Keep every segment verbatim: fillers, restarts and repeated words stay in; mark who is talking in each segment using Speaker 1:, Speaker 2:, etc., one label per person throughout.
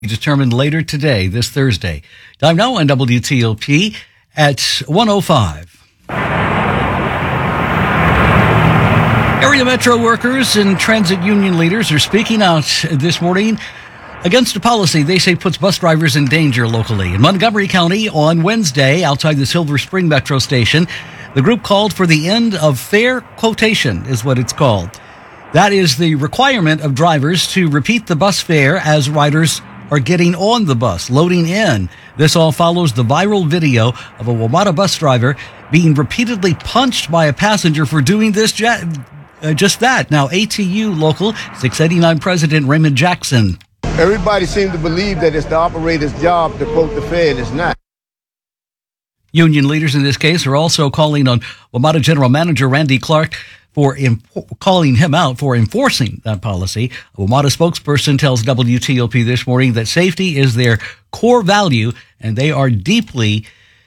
Speaker 1: determined later today, this Thursday. Time now on W T O P at one oh five. Area Metro workers and transit union leaders are speaking out this morning against a policy they say puts bus drivers in danger locally. In Montgomery County on Wednesday, outside the Silver Spring Metro station, the group called for the end of fare quotation, is what it's called. That is the requirement of drivers to repeat the bus fare as riders are getting on the bus, loading in. This all follows the viral video of a WMATA bus driver being repeatedly punched by a passenger for doing this jet, uh, just that. Now, A T U Local six eighty-nine President Raymond Jackson.
Speaker 2: Everybody seems to believe that it's the operator's job to quote the fare, and it's not.
Speaker 1: Union leaders in this case are also calling on WMATA General Manager Randy Clark for imp- calling him out for enforcing that policy. A WMATA spokesperson tells W T O P this morning that safety is their core value, and they are deeply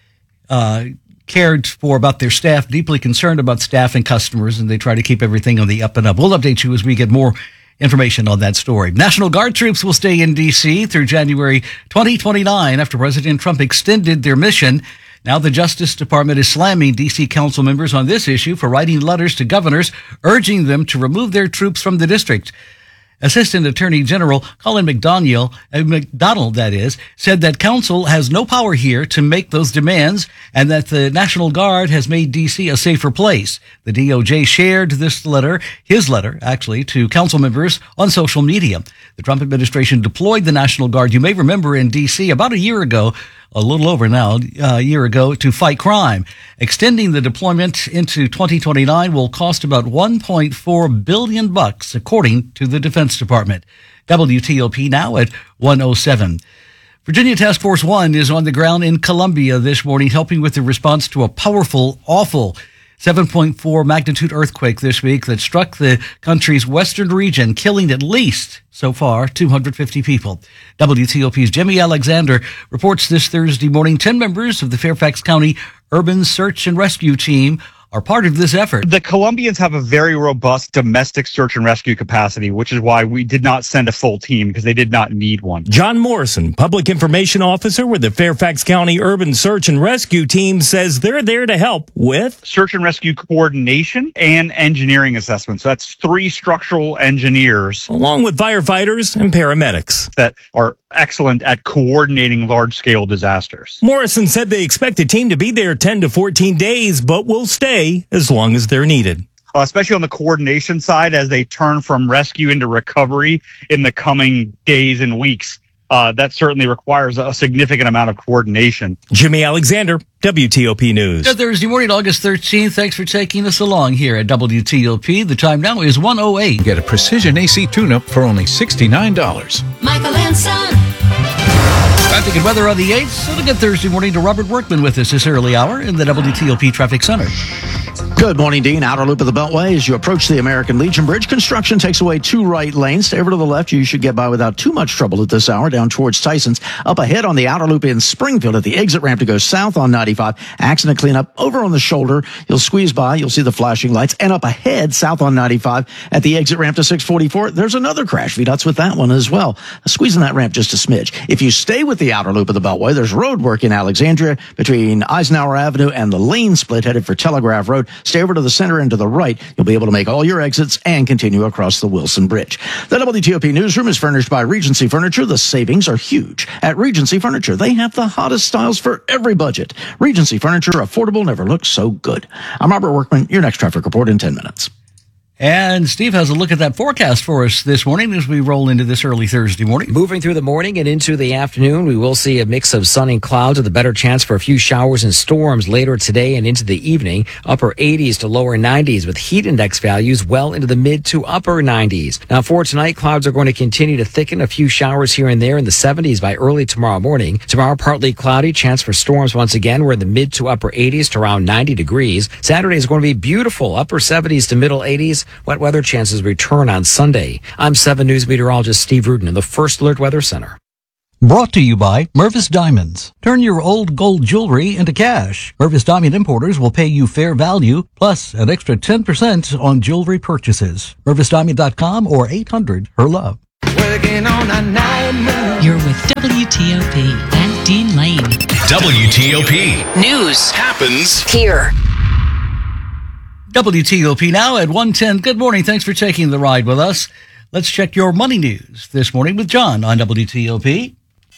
Speaker 1: uh, cared for about their staff, deeply concerned about staff and customers, and they try to keep everything on the up and up. We'll update you as we get more information on that story. National Guard troops will stay in D C through January twenty twenty-nine after President Trump extended their mission. Now the Justice Department is slamming D C council members on this issue for writing letters to governors urging them to remove their troops from the district. Assistant Attorney General Colin McDonald, uh, McDonald, that is, said that council has no power here to make those demands and that the National Guard has made D C a safer place. The D O J shared this letter, his letter, actually, to council members on social media. The Trump administration deployed the National Guard, you may remember, in D C about a year ago, a little over now, a year ago, to fight crime. Extending the deployment into twenty twenty-nine will cost about one point four billion bucks, according to the Defense Department. W T O P now at one oh seven. Virginia Task Force One is on the ground in Columbia this morning, helping with the response to a powerful, awful seven point four magnitude earthquake this week that struck the country's western region, killing at least, so far, two hundred fifty people. W T O P's Jimmy Alexander reports this Thursday morning ten members of the Fairfax County Urban Search and Rescue Team are part of this effort.
Speaker 3: The Columbians have a very robust domestic search and rescue capacity, which is why we did not send a full team, because they did not need one.
Speaker 4: John Morrison, Public Information Officer with the Fairfax County Urban Search and Rescue Team, says they're there to help with
Speaker 3: search and rescue coordination and engineering assessment. So that's three structural engineers,
Speaker 4: along with firefighters and paramedics,
Speaker 3: that are excellent at coordinating large-scale disasters.
Speaker 4: Morrison said they expect the team to be there ten to fourteen days, but will stay as long as they're needed.
Speaker 3: Uh, especially on the coordination side, as they turn from rescue into recovery in the coming days and weeks. Uh, that certainly requires a significant amount of coordination.
Speaker 4: Jimmy Alexander, W T O P News.
Speaker 1: Good Thursday morning, August thirteenth. Thanks for taking us along here at W T O P. The time now is one oh eight.
Speaker 5: Get a precision A C tune-up for only sixty-nine dollars.
Speaker 6: Michael and Son.
Speaker 1: Traffic and weather on the eighth. And a good Thursday morning to Robert Workman with us this early hour in the W T O P Traffic Center.
Speaker 7: Good morning, Dean. Outer loop of the Beltway as you approach the American Legion Bridge. Construction takes away two right lanes. Stay over to the left. You should get by without too much trouble at this hour down towards Tyson's. Up ahead on the outer loop in Springfield at the exit ramp to go south on ninety-five. Accident cleanup over on the shoulder. You'll squeeze by. You'll see the flashing lights. And up ahead south on ninety-five at the exit ramp to six forty-four. There's another crash. V DOT's with that one as well. Squeezing that ramp just a smidge. If you stay with the outer loop of the Beltway, there's road work in Alexandria between Eisenhower Avenue and the lane split headed for Telegraph Road. Stay over to the center and to the right. You'll be able to make all your exits and continue across the Wilson Bridge. The W T O P newsroom is furnished by Regency Furniture. The savings are huge at Regency Furniture. They have the hottest styles for every budget. Regency Furniture, affordable, never looked so good. I'm Robert Workman. Your next traffic report in ten minutes.
Speaker 1: And Steve has a look at that forecast for us this morning as we roll into this early Thursday morning.
Speaker 8: Moving through the morning and into the afternoon, we will see a mix of sun and clouds with a better chance for a few showers and storms later today and into the evening. Upper eighties to lower nineties with heat index values well into the mid to upper nineties. Now for tonight, clouds are going to continue to thicken. A few showers here and there in the seventies by early tomorrow morning. Tomorrow, partly cloudy, chance for storms once again. We're in the mid to upper eighties to around ninety degrees. Saturday is going to be beautiful, upper seventies to middle eighties. Wet weather chances return on Sunday. I'm seven News meteorologist Steve Rudin in the First Alert Weather Center.
Speaker 1: Brought to you by Mervis Diamonds. Turn your old gold jewelry into cash. Mervis Diamond Importers will pay you fair value plus an extra ten percent on jewelry purchases. Mervis Diamond dot com or eight hundred her love.
Speaker 6: Working on a night moon. You're with W T O P and Dean Lane.
Speaker 5: W T O P
Speaker 9: News
Speaker 5: happens
Speaker 9: here.
Speaker 1: W T O P now at one ten. Good morning. Thanks for taking the ride with us. Let's check your money news this morning with John on W T O P.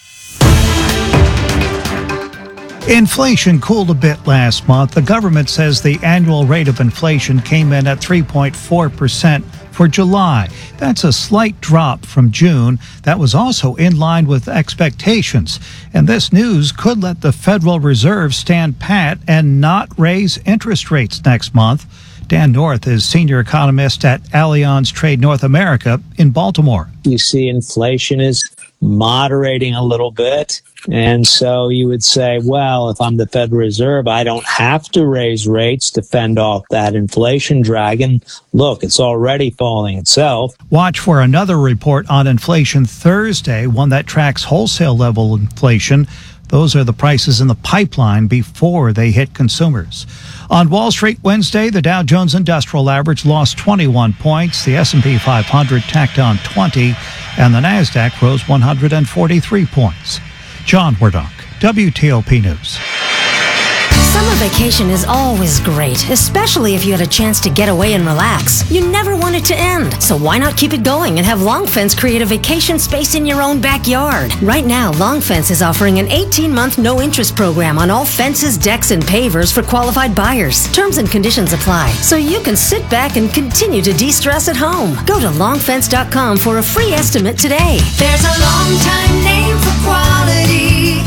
Speaker 10: Inflation cooled a bit last month. The government says the annual rate of inflation came in at three point four percent for July. That's a slight drop from June. That was also in line with expectations. And this news could let the Federal Reserve stand pat and not raise interest rates next month. Dan North is senior economist at Allianz Trade North America in Baltimore.
Speaker 11: You see inflation is moderating a little bit. And so you would say, well, if I'm the Federal Reserve, I don't have to raise rates to fend off that inflation dragon. Look, it's already falling itself.
Speaker 10: Watch for another report on inflation Thursday, one that tracks wholesale level inflation. Those are the prices in the pipeline before they hit consumers. On Wall Street Wednesday, the Dow Jones Industrial Average lost twenty-one points. The S and P five hundred tacked on twenty, and the NASDAQ rose one hundred forty-three points. John Wardock, W T O P News.
Speaker 12: Summer vacation is always great, especially if you had a chance to get away and relax. You never want it to end, so why not keep it going and have Long Fence create a vacation space in your own backyard? Right now, Long Fence is offering an eighteen-month no-interest program on all fences, decks, and pavers for qualified buyers. Terms and conditions apply, so you can sit back and continue to de-stress at home. Go to long fence dot com for a free estimate today.
Speaker 13: There's a long-time name for quality.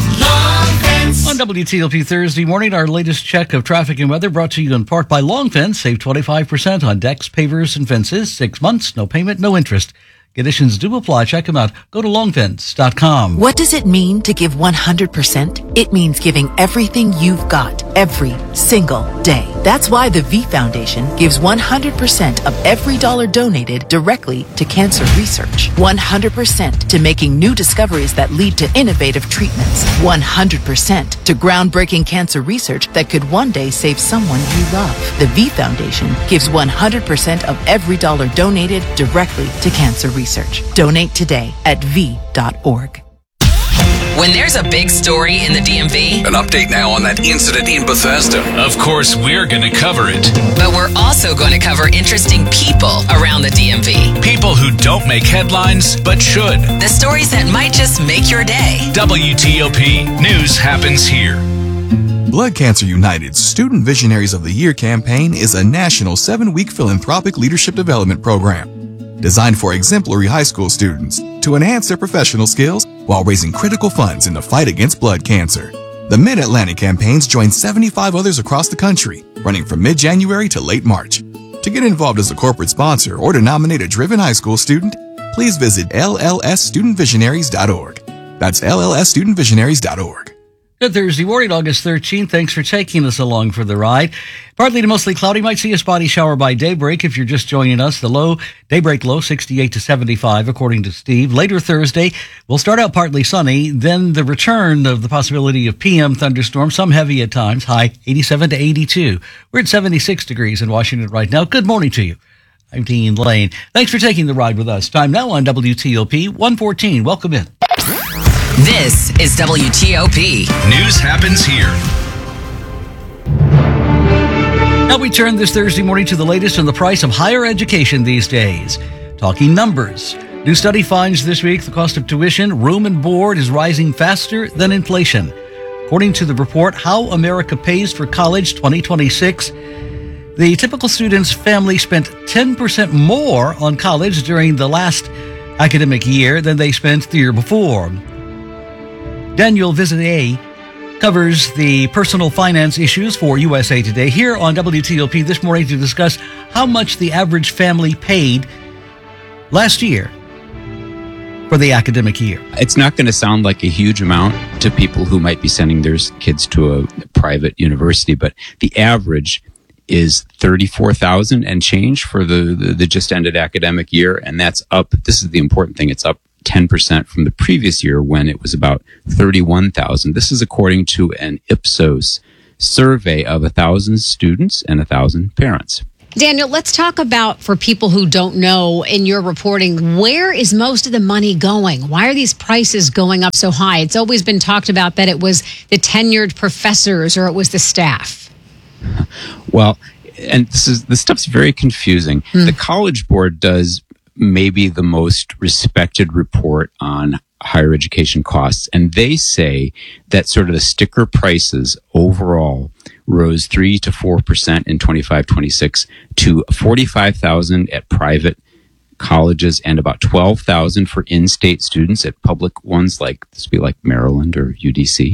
Speaker 1: On W T O P Thursday morning, our latest check of traffic and weather brought to you in part by Long Fence. Save twenty-five percent on decks, pavers, and fences. Six months, no payment, no interest. Conditions do apply. Check them out. Go to long fence dot com.
Speaker 14: What does it mean to give one hundred percent? It means giving everything you've got every single day. That's why the V Foundation gives one hundred percent of every dollar donated directly to cancer research. one hundred percent to making new discoveries that lead to innovative treatments. one hundred percent to groundbreaking cancer research that could one day save someone you love. The V Foundation gives one hundred percent of every dollar donated directly to cancer research. Research. Donate today at v dot org.
Speaker 9: When there's a big story in the D M V,
Speaker 5: An update now on that incident in Bethesda. Of course, we're going to cover it.
Speaker 9: but we're also going to cover interesting people around the D M V.
Speaker 5: People who don't make headlines, but should.
Speaker 9: The stories that might just make your day.
Speaker 5: W T O P News happens here.
Speaker 15: Blood Cancer United's Student Visionaries of the Year campaign is a national seven-week philanthropic leadership development program designed for exemplary high school students to enhance their professional skills while raising critical funds in the fight against blood cancer. The Mid-Atlantic campaigns join seventy-five others across the country, running from mid-January to late March. To get involved as a corporate sponsor or to nominate a driven high school student, please visit L L S student visionaries dot org. That's L L S student visionaries dot org.
Speaker 1: Good Thursday morning, August thirteenth. Thanks for taking us along for the ride. Partly to mostly cloudy. Might see a spotty shower by daybreak if you're just joining us. The low, daybreak low, sixty-eight to seventy-five, according to Steve. Later Thursday, we'll start out partly sunny. Then the return of the possibility of P M thunderstorms, some heavy at times. High eighty-seven to eighty-two. We're at seventy-six degrees in Washington right now. Good morning to you. I'm Dean Lane. Thanks for taking the ride with us. Time now on W T O P one fourteen. Welcome in.
Speaker 9: This is W T O P.
Speaker 5: News happens here.
Speaker 1: Now we turn this Thursday morning to the latest on the price of higher education these days. Talking numbers. New study finds this week the cost of tuition, room and board is rising faster than inflation. According to the report, How America Pays for College twenty twenty-six, the typical student's family spent ten percent more on college during the last academic year than they spent the year before. Daniel Visier covers the personal finance issues for U S A Today here on W T O P this morning to discuss how much the average family paid last year for the academic year.
Speaker 16: It's not going to sound like a huge amount to people who might be sending their kids to a private university, but the average is thirty-four thousand and change for the, the, the just ended academic year. And that's up. This is the important thing. It's up ten percent from the previous year when it was about thirty-one thousand. This is according to an Ipsos survey of one thousand students and one thousand parents.
Speaker 17: Daniel, let's talk about, for people who don't know, in your reporting, where is most of the money going? Why are these prices going up so high? It's always been talked about that it was the tenured professors or it was the staff.
Speaker 16: Well, and this is this stuff's very confusing. Mm. The College Board does maybe the most respected report on higher education costs, and they say that sort of the sticker prices overall rose three to four percent in twenty-five twenty-six to forty-five thousand at private colleges and about twelve thousand for in-state students at public ones like this would be like Maryland or U D C.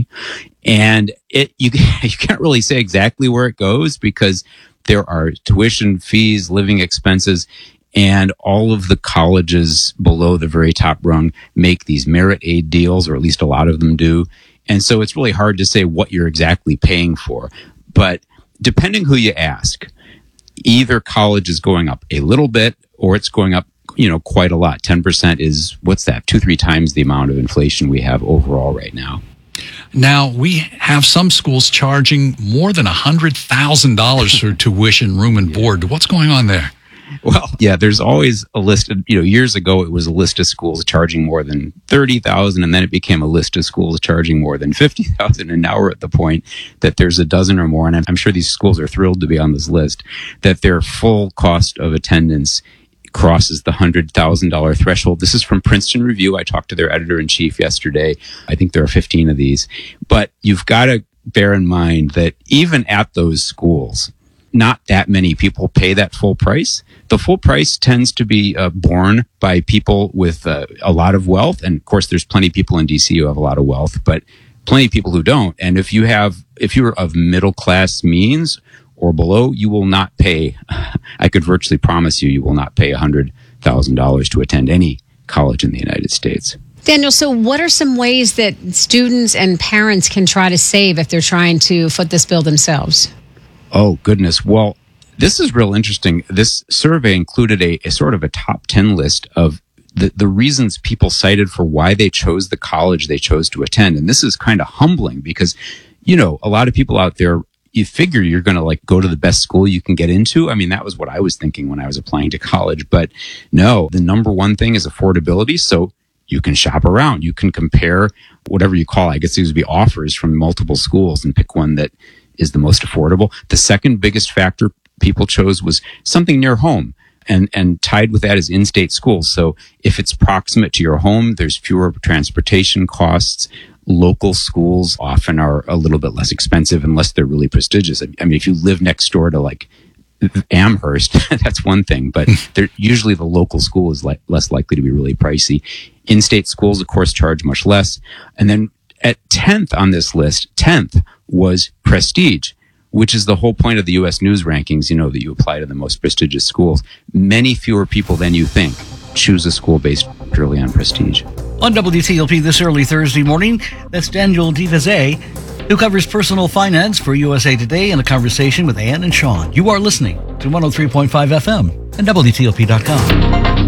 Speaker 16: And it you you can't really say exactly where it goes because there are tuition fees, living expenses, and all of the colleges below the very top rung make these merit aid deals, or at least a lot of them do. And so it's really hard to say what you're exactly paying for. But depending who you ask, either college is going up a little bit or it's going up, you know, quite a lot. ten percent is, what's that, two, three times the amount of inflation we have overall right now.
Speaker 18: Now, we have some schools charging more than one hundred thousand dollars for tuition, room, and board. What's going on there?
Speaker 16: Well, yeah, there's always a list of, you know, years ago it was a list of schools charging more than thirty thousand, and then it became a list of schools charging more than fifty thousand, and now we're at the point that there's a dozen or more, and I'm sure these schools are thrilled to be on this list, that their full cost of attendance crosses the one hundred thousand dollars threshold. This is from Princeton Review. I talked to their editor-in-chief yesterday. I think there are fifteen of these. But you've got to bear in mind that even at those schools, not that many people pay that full price. The full price tends to be uh, borne by people with uh, a lot of wealth. And of course, there's plenty of people in D C who have a lot of wealth, but plenty of people who don't. And if you have, if you're of middle class means or below, you will not pay, I could virtually promise you, you will not pay one hundred thousand dollars to attend any college in the United States.
Speaker 17: Daniel, so what are some ways that students and parents can try to save if they're trying to foot this bill themselves?
Speaker 16: Oh, goodness. Well, this is real interesting. This survey included a, a sort of a top ten list of the, the reasons people cited for why they chose the college they chose to attend. And this is kind of humbling because, you know, a lot of people out there, you figure you're going to like go to the best school you can get into. I mean, that was what I was thinking when I was applying to college. But no, the number one thing is affordability. So you can shop around. You can compare whatever you call, I guess these would be offers from multiple schools and pick one that is the most affordable. The second biggest factor people chose was something near home. And, and tied with that is in-state schools. So if it's proximate to your home, there's fewer transportation costs. Local schools often are a little bit less expensive unless they're really prestigious. I mean, if you live next door to like Amherst, that's one thing, but they're usually the local school is li- less likely to be really pricey. In-state schools, of course, charge much less. And then at tenth on this list, tenth was prestige, which is the whole point of the U S News rankings, you know, that you apply to the most prestigious schools. Many fewer people than you think choose a school based purely on prestige.
Speaker 1: On W T L P this early Thursday morning, that's Daniel DeVizet, who covers personal finance for U S A Today in a conversation with Ann and Sean. You are listening to one oh three point five F M and W T L P dot com.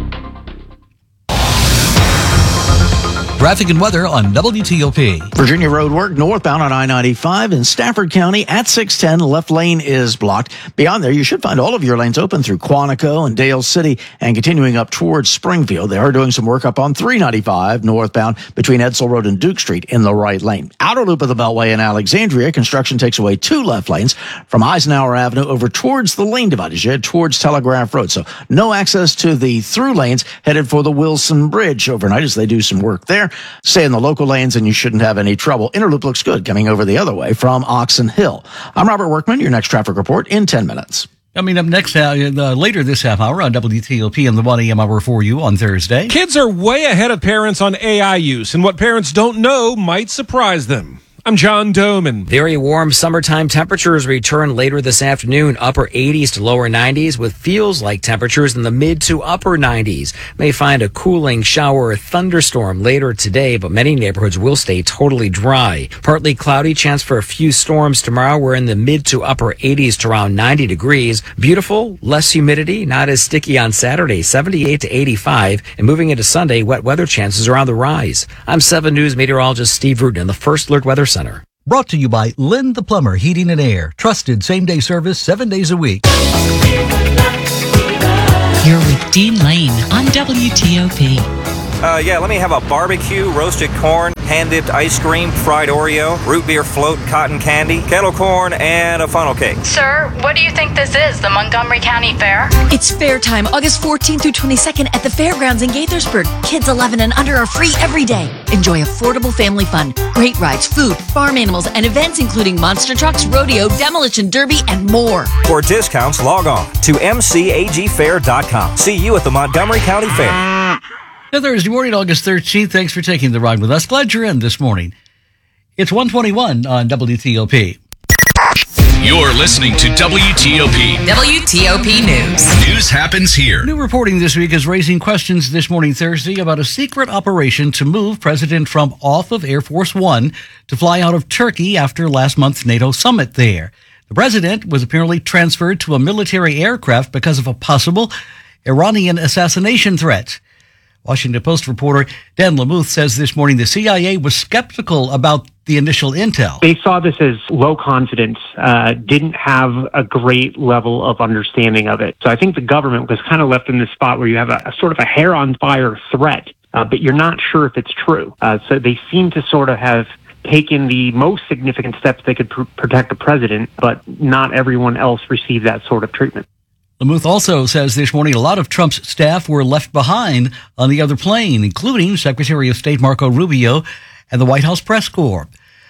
Speaker 1: Traffic and weather on W T O P.
Speaker 7: Virginia Road work northbound on I ninety-five in Stafford County at six ten. Left lane is blocked. Beyond there, you should find all of your lanes open through Quantico and Dale City and continuing up towards Springfield. They are doing some work up on three ninety-five northbound between Edsel Road and Duke Street in the right lane. Outer loop of the Beltway in Alexandria, construction takes away two left lanes from Eisenhower Avenue over towards the lane divide as you head towards Telegraph Road. So no access to the through lanes headed for the Wilson Bridge overnight as they do some work there. Stay in the local lanes and you shouldn't have any trouble. Interloop looks good coming over the other way from Oxon Hill. I'm Robert Workman, your next traffic report in ten minutes.
Speaker 1: Coming up next, uh, later this half hour on W T L P and the one a.m. hour for you on Thursday.
Speaker 19: Kids are way ahead of parents on A I use, and what parents don't know might surprise them. I'm John Doman.
Speaker 8: Very warm summertime temperatures return later this afternoon, upper eighties to lower nineties, with feels like temperatures in the mid to upper nineties. May find a cooling shower or thunderstorm later today, but many neighborhoods will stay totally dry. Partly cloudy, chance for a few storms tomorrow. We're in the mid to upper eighties to around ninety degrees. Beautiful, less humidity, not as sticky on Saturday, seventy-eight to eighty-five. And moving into Sunday, wet weather chances are on the rise. I'm seven News meteorologist Steve Rudin in the First Alert Weather Center.
Speaker 1: Brought to you by Lynn the Plumber Heating and Air. Trusted same-day service seven days a week.
Speaker 6: You're with Dean Lane on W T O P.
Speaker 20: Uh, yeah, let me have a barbecue, roasted corn, hand-dipped ice cream, fried Oreo, root beer float, cotton candy, kettle corn, and a funnel cake.
Speaker 21: Sir, what do you think this is, the Montgomery County Fair?
Speaker 22: It's fair time, August fourteenth through twenty-second at the fairgrounds in Gaithersburg. Kids eleven and under are free every day. Enjoy affordable family fun, great rides, food, farm animals, and events including monster trucks, rodeo, demolition derby, and more.
Speaker 20: For discounts, log on to m c a g fair dot com. See you at the Montgomery County Fair.
Speaker 1: Thursday morning, August thirteenth. Thanks for taking the ride with us. Glad you're in this morning. It's one twenty-one on W T O P.
Speaker 5: You're listening to W T O P.
Speaker 9: W T O P News.
Speaker 5: News happens here.
Speaker 1: New reporting this week is raising questions this morning, Thursday, about a secret operation to move President Trump off of Air Force One to fly out of Turkey after last month's NATO summit there. The president was apparently transferred to a military aircraft because of a possible Iranian assassination threat. Washington Post reporter Dan Lamuth says this morning the C I A was skeptical about the initial intel.
Speaker 23: They saw this as low confidence, uh, didn't have a great level of understanding of it. So I think the government was kind of left in this spot where you have a, a sort of a hair on fire threat, uh, but you're not sure if it's true. Uh, so they seem to sort of have taken the most significant steps they could pr- protect the president, but not everyone else received that sort of treatment.
Speaker 1: Lamuth also says this morning a lot of Trump's staff were left behind on the other plane, including Secretary of State Marco Rubio and the White House press corps.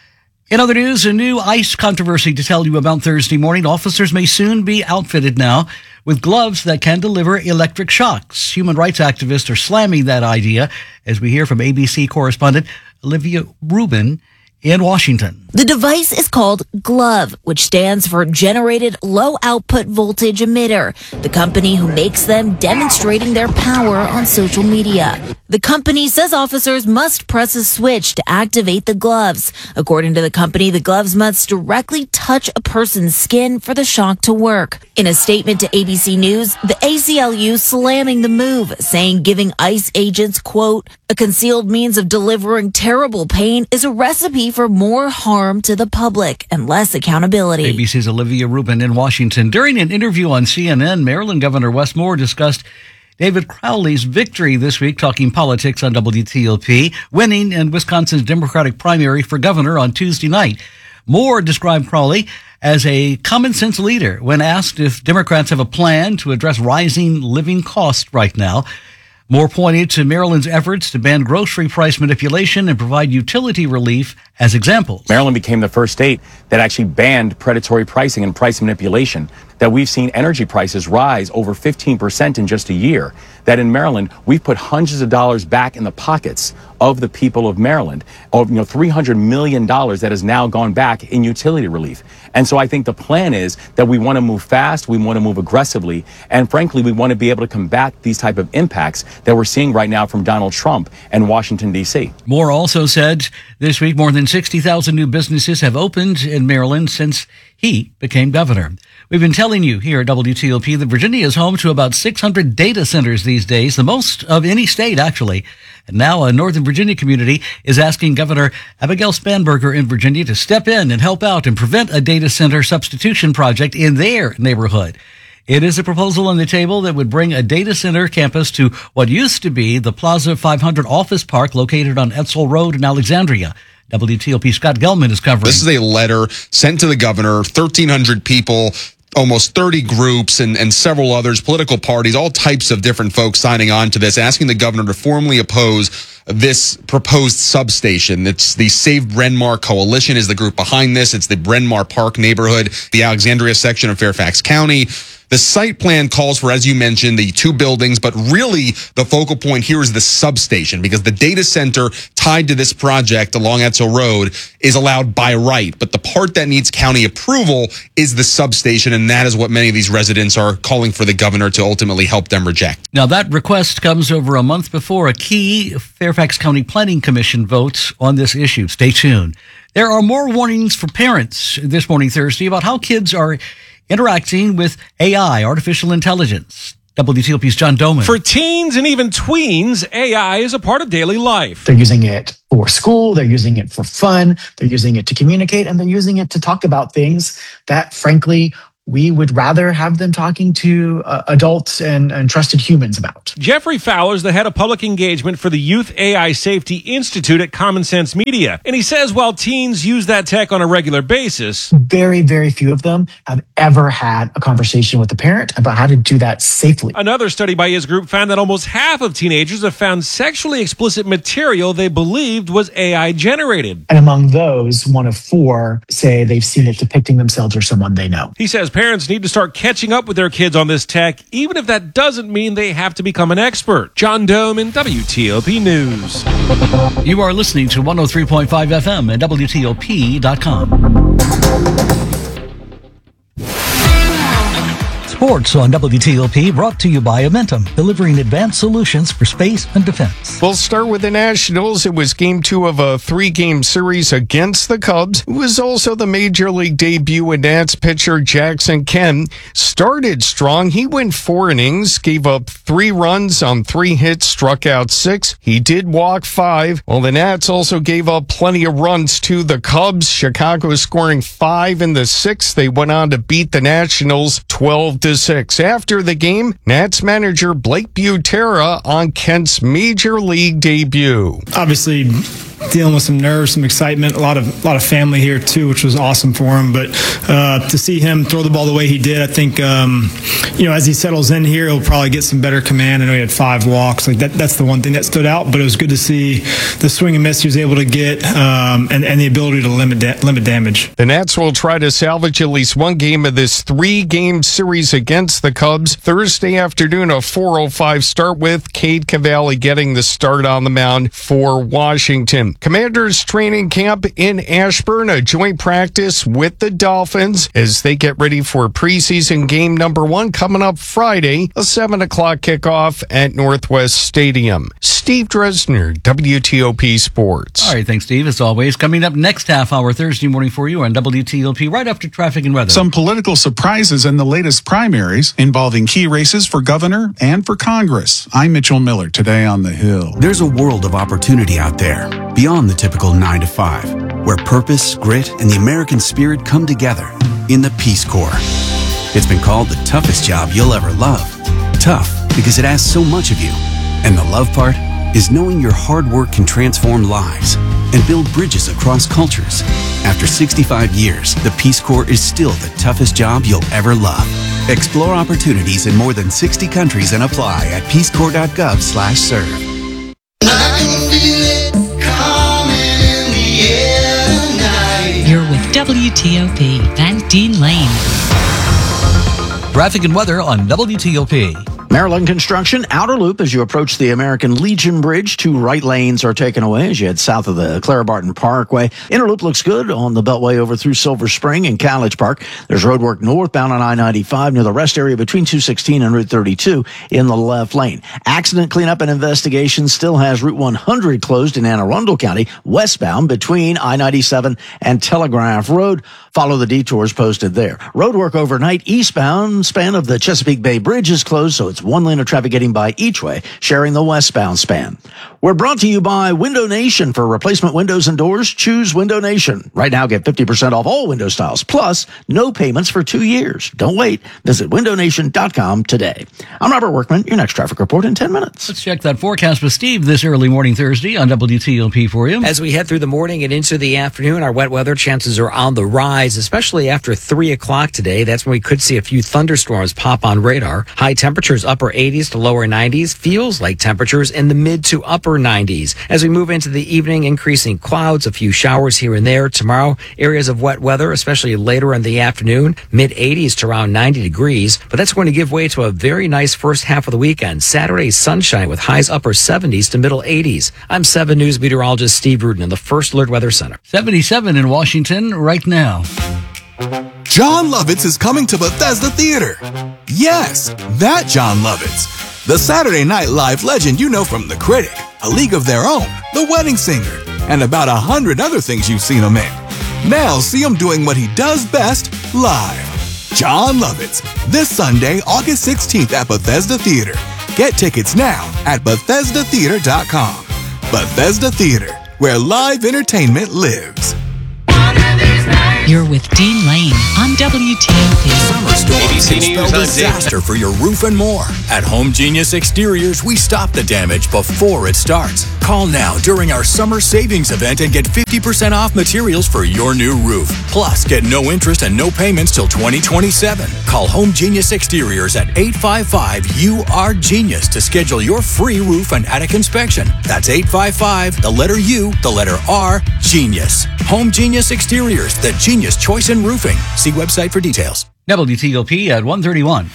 Speaker 1: In other news, a new ICE controversy to tell you about Thursday morning. Officers may soon be outfitted now with gloves that can deliver electric shocks. Human rights activists are slamming that idea, as we hear from A B C correspondent Olivia Rubin in Washington.
Speaker 24: The device is called GLOVE, which stands for Generated Low Output Voltage Emitter, the company who makes them demonstrating their power on social media. The company says officers must press a switch to activate the gloves. According to the company, the gloves must directly touch a person's skin for the shock to work. In a statement to A B C News, the A C L U slamming the move, saying giving ICE agents, quote, a concealed means of delivering terrible pain is a recipe for more harm to the public and less accountability.
Speaker 1: A B C's Olivia Rubin in Washington. During an interview on C N N, Maryland Governor Wes Moore discussed David Crowley's victory this week, talking politics on W T O P, winning in Wisconsin's Democratic primary for governor on Tuesday night. Moore described Crowley as a common-sense leader when asked if Democrats have a plan to address rising living costs right now. Moore pointed to Maryland's efforts to ban grocery price manipulation and provide utility relief as examples.
Speaker 25: Maryland became the first state that actually banned predatory pricing and price manipulation, that we've seen energy prices rise over fifteen percent in just a year, that in Maryland, we've put hundreds of dollars back in the pockets of the people of Maryland, of, you know, three hundred million dollars that has now gone back in utility relief. And so I think the plan is that we want to move fast, we want to move aggressively, and frankly, we want to be able to combat these type of impacts that we're seeing right now from Donald Trump and Washington, D C.
Speaker 1: Moore also said this week more than sixty thousand new businesses have opened in Maryland since he became governor. We've been telling you here at W T O P that Virginia is home to about six hundred data centers these days, the most of any state, actually. And now a Northern Virginia community is asking Governor Abigail Spanberger in Virginia to step in and help out and prevent a data center substitution project in their neighborhood. It is a proposal on the table that would bring a data center campus to what used to be the Plaza five hundred office park located on Etzel Road in Alexandria. W T O P Scott Gelman is covering.
Speaker 26: This is a letter sent to the governor, thirteen hundred people, almost thirty groups and, and several others, political parties, all types of different folks signing on to this, asking the governor to formally oppose this proposed substation. It's the Save Bryn Mawr Coalition is the group behind this. It's the Bryn Mawr Park neighborhood, the Alexandria section of Fairfax County. The site plan calls for, as you mentioned, the two buildings, but really the focal point here is the substation, because the data center tied to this project along Etzel Road is allowed by right. But the part that needs county approval is the substation, and that is what many of these residents are calling for the governor to ultimately help them reject.
Speaker 1: Now, that request comes over a month before a key Fairfax County Planning Commission votes on this issue. Stay tuned. There are more warnings for parents this morning, Thursday, about how kids are interacting with A I, artificial intelligence. W T O P's John Doman.
Speaker 19: For teens and even tweens, A I is a part of daily life.
Speaker 2: They're using it for school, they're using it for fun, they're using it to communicate, and they're using it to talk about things that, frankly, we would rather have them talking to uh, adults and, and trusted humans about.
Speaker 19: Jeffrey Fowler is the head of public engagement for the Youth A I Safety Institute at Common Sense Media. And he says while teens use that tech on a regular basis,
Speaker 2: very, very few of them have ever had a conversation with a parent about how to do that safely.
Speaker 19: Another study by his group found that almost half of teenagers have found sexually explicit material they believed was A I generated.
Speaker 2: And among those, one of four say they've seen it depicting themselves or someone they know.
Speaker 19: He says parents need to start catching up with their kids on this tech, even if that doesn't mean they have to become an expert. John Doman, W T O P News.
Speaker 1: You are listening to one oh three point five F M at W T O P dot com. Sports on W T O P, brought to you by Amentum, delivering advanced solutions for space and defense.
Speaker 3: We'll start with the Nationals. It was game two of a three-game series against the Cubs. It was also the Major League debut of Nats pitcher Jackson Kemp. Started strong. He went four innings, gave up three runs on three hits, struck out six. He did walk five. Well, the Nats also gave up plenty of runs to the Cubs. Chicago scoring five in the sixth. They went on to beat the Nationals twelve to six. After the game, Nats manager Blake Butera on Kent's Major League debut.
Speaker 4: Obviously, dealing with some nerves, some excitement, a lot of a lot of family here too, which was awesome for him. But uh, to see him throw the ball the way he did, I think um, you know as he settles in here, he'll probably get some better command. I know he had five walks, like that. That's the one thing that stood out. But it was good to see the swing and miss he was able to get, um, and and the ability to limit da- limit damage.
Speaker 3: The Nats will try to salvage at least one game of this three-game series against the Cubs Thursday afternoon. A four oh five start with Cade Cavalli getting the start on the mound for Washington. Commanders training camp in Ashburn, a joint practice with the Dolphins as they get ready for preseason game number one coming up Friday, a seven o'clock kickoff at Northwest Stadium. Steve Dresner, W T O P Sports.
Speaker 1: All right, thanks, Steve. As always, coming up next half hour Thursday morning for you on W T O P, right after traffic and weather.
Speaker 10: Some political surprises in the latest primaries involving key races for governor and for Congress. I'm Mitchell Miller, today on The Hill.
Speaker 11: There's a world of opportunity out there, beyond the typical nine to five, where purpose, grit, and the American spirit come together in the Peace Corps. It's been called the toughest job you'll ever love. Tough because it asks so much of you. And the love part is knowing your hard work can transform lives and build bridges across cultures. After sixty-five years, the Peace Corps is still the toughest job you'll ever love. Explore opportunities in more than sixty countries and apply at peacecorps.gov slash serve.
Speaker 6: You're with W T O P and Dean Lane.
Speaker 1: Traffic and weather on W T O P.
Speaker 7: Maryland construction, outer loop as you approach the American Legion Bridge. Two right lanes are taken away as you head south of the Clara Barton Parkway. Inner loop looks good on the Beltway over through Silver Spring and College Park. There's roadwork northbound on I ninety-five near the rest area between two sixteen and Route thirty-two in the left lane. Accident cleanup and investigation still has Route one hundred closed in Anne Arundel County, westbound between I ninety-seven and Telegraph Road. Follow the detours posted there. Roadwork overnight eastbound span of the Chesapeake Bay Bridge is closed, so it's one lane of traffic getting by each way, sharing the westbound span. We're brought to you by Window Nation. For replacement windows and doors, choose Window Nation. Right now, get fifty percent off all window styles, plus no payments for two years. Don't wait. Visit window nation dot com today. I'm Robert Workman, your next traffic report in ten minutes.
Speaker 1: Let's check that forecast with Steve this early morning Thursday on W T O P for you.
Speaker 8: As we head through the morning and into the afternoon, our wet weather chances are on the rise, especially after three o'clock today. That's when we could see a few thunderstorms pop on radar. High temperatures, upper eighties to lower nineties. Feels like temperatures in the mid to upper nineties. As we move into the evening, increasing clouds, a few showers here and there. Tomorrow, areas of wet weather, especially later in the afternoon, mid eighties to around ninety degrees. But that's going to give way to a very nice first half of the weekend. Saturday, sunshine with highs upper seventies to middle eighties. I'm seven News meteorologist Steve Rudin in the First Alert Weather Center.
Speaker 1: seventy-seven in Washington right now.
Speaker 15: Jon Lovitz is coming to Bethesda Theater. Yes, that Jon Lovitz. The Saturday Night Live legend you know from The Critic, A League of Their Own, The Wedding Singer, and about a hundred other things you've seen him in. Now see him doing what he does best, live. John Lovitz, this Sunday, August sixteenth at Bethesda Theater. Get tickets now at Bethesda Theater dot com. Bethesda Theater, where live entertainment lives.
Speaker 6: You're with Dean Lane on W T O P.
Speaker 12: Summer storms can spell disaster for your roof and more. At Home Genius Exteriors, we stop the damage before it starts. Call now during our summer savings event and get fifty percent off materials for your new roof. Plus, get no interest and no payments till twenty twenty-seven. Call Home Genius Exteriors at eight five five U R Genius to schedule your free roof and attic inspection. That's eight five five, the letter U, the letter R, Genius. Home Genius Exteriors, the Genius choice in roofing. See website for details.
Speaker 1: W T O P at one thirty-one.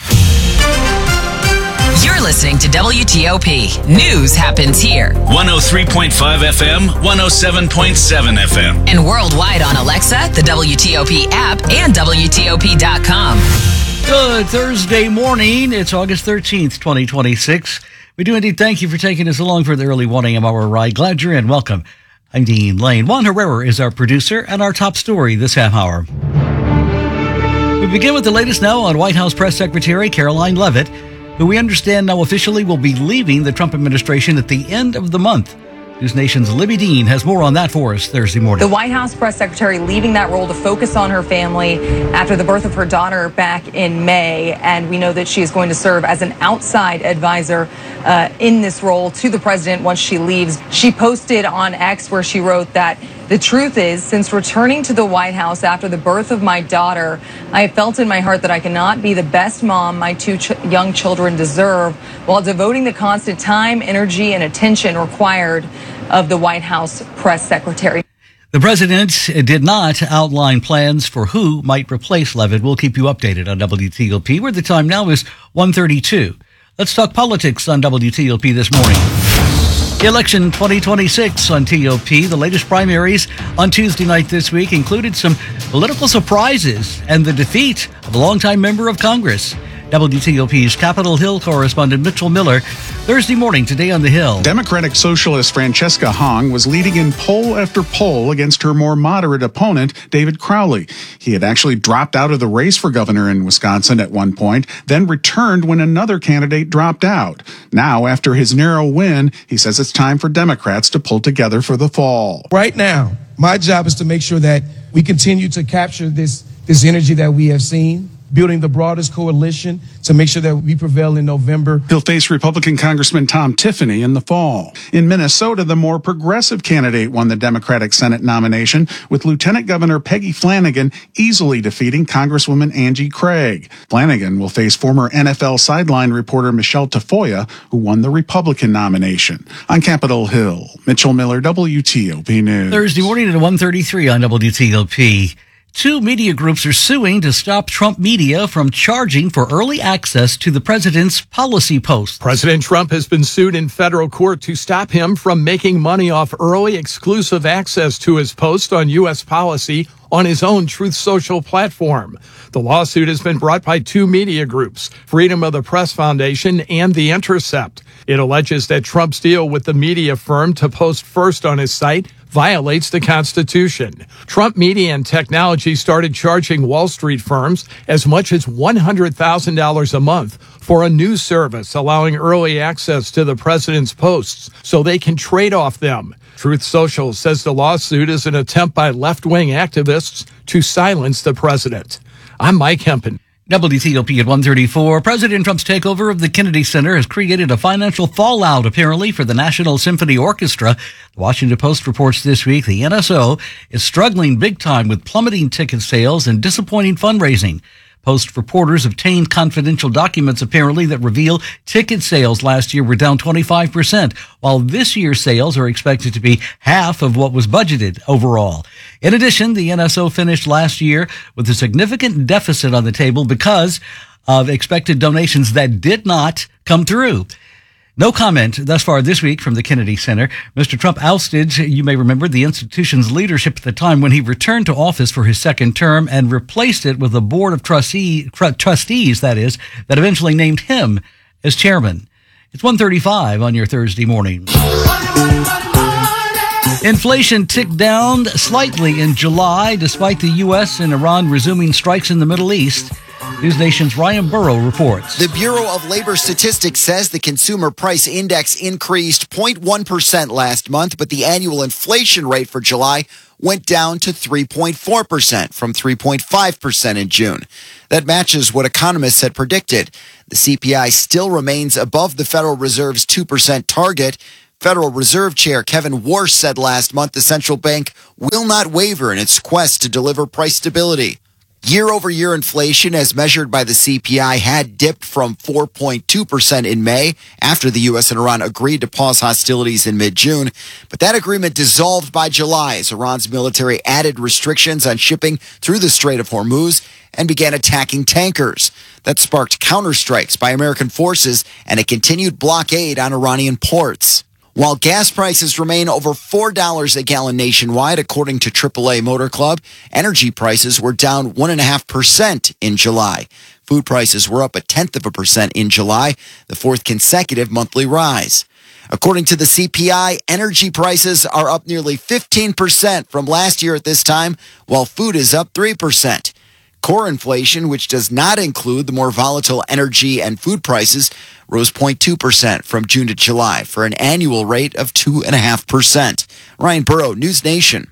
Speaker 9: You're listening to W T O P. News happens here.
Speaker 5: one oh three point five F M, one oh seven point seven F M.
Speaker 9: And worldwide on Alexa, the W T O P app, and W T O P dot com.
Speaker 1: Good Thursday morning. It's August thirteenth, twenty twenty-six. We do indeed thank you for taking us along for the early one a.m. hour ride. Glad you're in. Welcome. I'm Dean Lane. Juan Herrera is our producer and our top story this half hour. We begin with the latest now on White House Press Secretary Caroline Leavitt, who we understand now officially will be leaving the Trump administration at the end of the month. News Nation's Libby Dean has more on that for us Thursday morning.
Speaker 13: The White House press secretary leaving that role to focus on her family after the birth of her daughter back in May. And we know that she is going to serve as an outside advisor uh, in this role to the president once she leaves. She posted on X where she wrote that the truth is, since returning to the White House after the birth of my daughter, I have felt in my heart that I cannot be the best mom my two ch- young children deserve while devoting the constant time, energy, and attention required of the White House press secretary.
Speaker 1: The president did not outline plans for who might replace Leavitt. We'll keep you updated on W T O P, where the time now is one thirty-two. Let's talk politics on W T O P this morning. Election twenty twenty-six on T O P. The latest primaries on Tuesday night this week included some political surprises and the defeat of a longtime member of Congress. W T O P's Capitol Hill correspondent Mitchell Miller, Thursday morning today on the Hill.
Speaker 10: Democratic Socialist Francesca Hong was leading in poll after poll against her more moderate opponent, David Crowley. He had actually dropped out of the race for governor in Wisconsin at one point, then returned when another candidate dropped out. Now, after his narrow win, he says it's time for Democrats to pull together for the fall.
Speaker 14: Right now, my job is to make sure that we continue to capture this, this energy that we have seen, building the broadest coalition to make sure that we prevail in November.
Speaker 10: He'll face Republican Congressman Tom Tiffany in the fall. In Minnesota, the more progressive candidate won the Democratic Senate nomination, with Lieutenant Governor Peggy Flanagan easily defeating Congresswoman Angie Craig. Flanagan will face former N F L sideline reporter Michelle Tafoya, who won the Republican nomination. On Capitol Hill, Mitchell Miller, W T O P News.
Speaker 1: Thursday morning at one thirty-three on W T O P. Two media groups are suing to stop Trump media from charging for early access to the president's policy posts.
Speaker 3: President Trump has been sued in federal court to stop him from making money off early exclusive access to his post on U S policy on his own Truth Social platform. The lawsuit has been brought by two media groups, Freedom of the Press Foundation and The Intercept. It alleges that Trump's deal with the media firm to post first on his site violates the Constitution. Trump Media and Technology started charging Wall Street firms as much as one hundred thousand dollars a month for a news service allowing early access to the president's posts so they can trade off them. Truth Social says the lawsuit is an attempt by left-wing activists to silence the president. I'm Mike Hempen.
Speaker 1: W T O P at one thirty-four. President Trump's takeover of the Kennedy Center has created a financial fallout, apparently, for the National Symphony Orchestra. The Washington Post reports this week the N S O is struggling big time with plummeting ticket sales and disappointing fundraising. Post reporters obtained confidential documents, apparently, that reveal ticket sales last year were down twenty-five percent, while this year's sales are expected to be half of what was budgeted overall. In addition, the N S O finished last year with a significant deficit on the table because of expected donations that did not come through. No comment thus far this week from the Kennedy Center. Mister Trump ousted, you may remember, the institution's leadership at the time when he returned to office for his second term and replaced it with a board of trustee, trustees, that is, that eventually named him as chairman. It's one thirty-five on your Thursday morning. Inflation ticked down slightly in July, despite the U S and Iran resuming strikes in the Middle East. News Nation's Ryan Burrow reports.
Speaker 16: The Bureau of Labor Statistics says the Consumer Price Index increased zero point one percent last month, but the annual inflation rate for July went down to three point four percent from three point five percent in June. That matches what economists had predicted. The C P I still remains above the Federal Reserve's two percent target. Federal Reserve Chair Kevin Warsh said last month the central bank will not waver in its quest to deliver price stability. Year-over-year inflation, as measured by the C P I, had dipped from four point two percent in May after the U S and Iran agreed to pause hostilities in mid-June. But that agreement dissolved by July as Iran's military added restrictions on shipping through the Strait of Hormuz and began attacking tankers. That sparked counterstrikes by American forces and a continued blockade on Iranian ports. While gas prices remain over four dollars a gallon nationwide, according to triple A Motor Club, energy prices were down one point five percent in July. Food prices were up a tenth of a percent in July, the fourth consecutive monthly rise. According to the C P I, energy prices are up nearly fifteen percent from last year at this time, while food is up three percent. Core inflation, which does not include the more volatile energy and food prices, rose zero point two percent from June to July for an annual rate of two point five percent. Ryan Burrow, News Nation.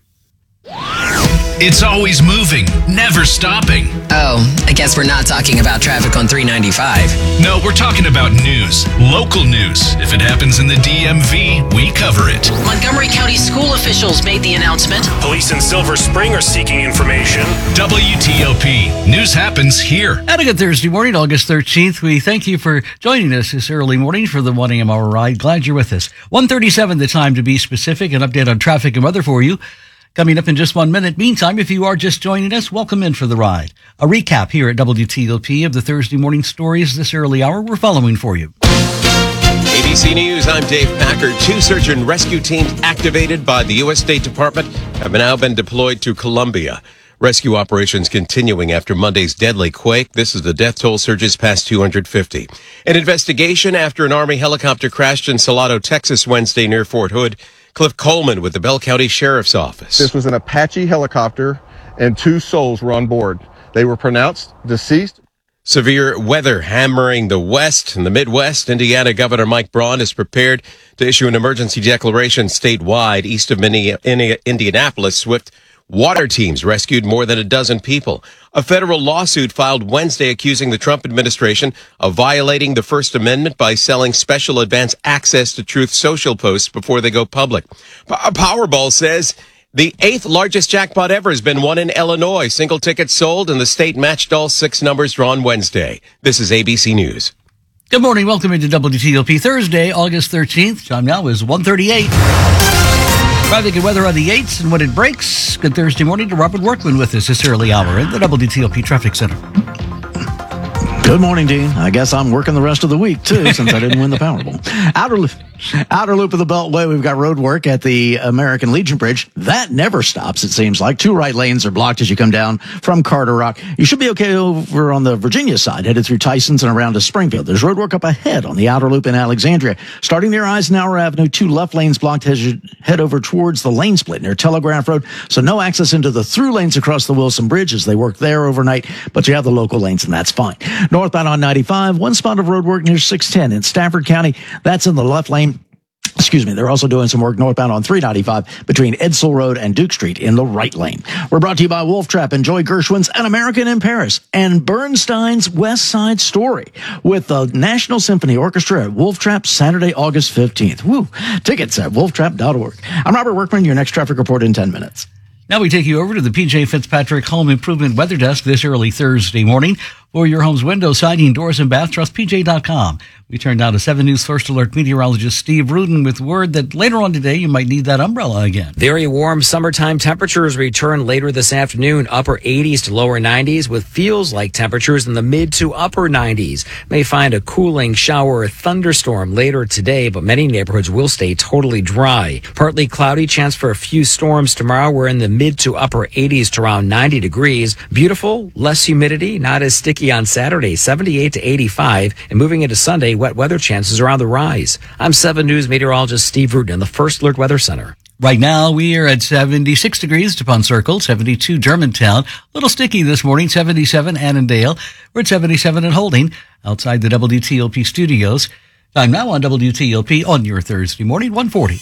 Speaker 5: It's always moving, never stopping.
Speaker 9: Oh, I guess we're not talking about traffic on three ninety-five.
Speaker 5: No, we're talking about news, local news. If it happens in the D M V, we cover it.
Speaker 17: Montgomery County school officials made the announcement.
Speaker 18: Police in Silver Spring are seeking information.
Speaker 5: W T O P. News happens here.
Speaker 1: And a good Thursday morning, August thirteenth. We thank you for joining us this early morning for the one a.m. hour ride. Glad you're with us. one thirty-seven the time to be specific. An update on traffic and weather for you. Coming up in just one minute. Meantime, if you are just joining us, welcome in for the ride. A recap here at W T O P of the Thursday morning stories this early hour we're following for you.
Speaker 20: A B C News, I'm Dave Packer. Two search and rescue teams activated by the U S State Department have now been deployed to Colombia. Rescue operations continuing after Monday's deadly quake. This is the death toll surges past two hundred fifty. An investigation after an Army helicopter crashed in Salado, Texas Wednesday near Fort Hood. Cliff Coleman with the Bell County Sheriff's Office.
Speaker 21: This was an Apache helicopter and two souls were on board. They were pronounced deceased.
Speaker 20: Severe weather hammering the West and the Midwest. Indiana Governor Mike Braun is prepared to issue an emergency declaration statewide. East of Indianapolis, Swift water teams rescued more than a dozen people. A federal lawsuit filed Wednesday accusing the Trump administration of violating the First Amendment by selling special advance access to Truth Social posts before they go public. Powerball says the eighth largest jackpot ever has been won in Illinois. Single tickets sold and the state matched all six numbers drawn Wednesday. This is A B C News.
Speaker 1: Good morning. Welcome into W T O P Thursday, August thirteenth. Time now is one thirty-eight. Traffic and weather on the eights and when it breaks. Good Thursday morning to Robert Workman with us this early hour in the W T O P Traffic Center.
Speaker 7: Good morning, Dean. I guess I'm working the rest of the week, too, since I didn't win the Powerball. Outer loop, outer loop of the Beltway, we've got road work at the American Legion Bridge. That never stops, it seems like. Two right lanes are blocked as you come down from Carter Rock. You should be okay over on the Virginia side, headed through Tysons and around to Springfield. There's road work up ahead on the outer loop in Alexandria. Starting near Eisenhower Avenue, two left lanes blocked as you head over towards the lane split near Telegraph Road. So no access into the through lanes across the Wilson Bridge as they work there overnight, but you have the local lanes and that's fine. Northbound on ninety-five, one spot of road work near six ten in Stafford County. That's in the left lane. Excuse me, they're also doing some work northbound on three ninety-five between Edsel Road and Duke Street in the right lane. We're brought to you by Wolf Trap. Enjoy Gershwin's An American in Paris and Bernstein's West Side Story with the National Symphony Orchestra at Wolf Trap Saturday, August fifteenth. Woo! Tickets at wolf trap dot org. I'm Robert Workman, your next traffic report in ten minutes.
Speaker 1: Now we take you over to the P J Fitzpatrick Home Improvement Weather Desk this early Thursday morning. For your home's window, siding, doors, and bath, trust P J dot com. We turn now to seven News First Alert meteorologist Steve Rudin with word that later on today you might need that umbrella again.
Speaker 8: Very warm summertime temperatures return later this afternoon, upper eighties to lower nineties, with feels like temperatures in the mid to upper nineties. May find a cooling shower or thunderstorm later today, but many neighborhoods will stay totally dry. Partly cloudy, chance for a few storms tomorrow. We're in the mid to upper eighties to around ninety degrees. Beautiful, less humidity, not as sticky on Saturday, seventy-eight to eighty-five, and moving into Sunday, wet weather chances are on the rise. I'm seven News meteorologist Steve Rudin in the First Alert Weather Center.
Speaker 1: Right now, we are at seventy-six degrees Dupont Circle, seventy-two Germantown. A little sticky this morning, seventy-seven Annandale. We're at seventy-seven at Holding, outside the W T O P studios. Time now on W T O P on your Thursday morning, one forty.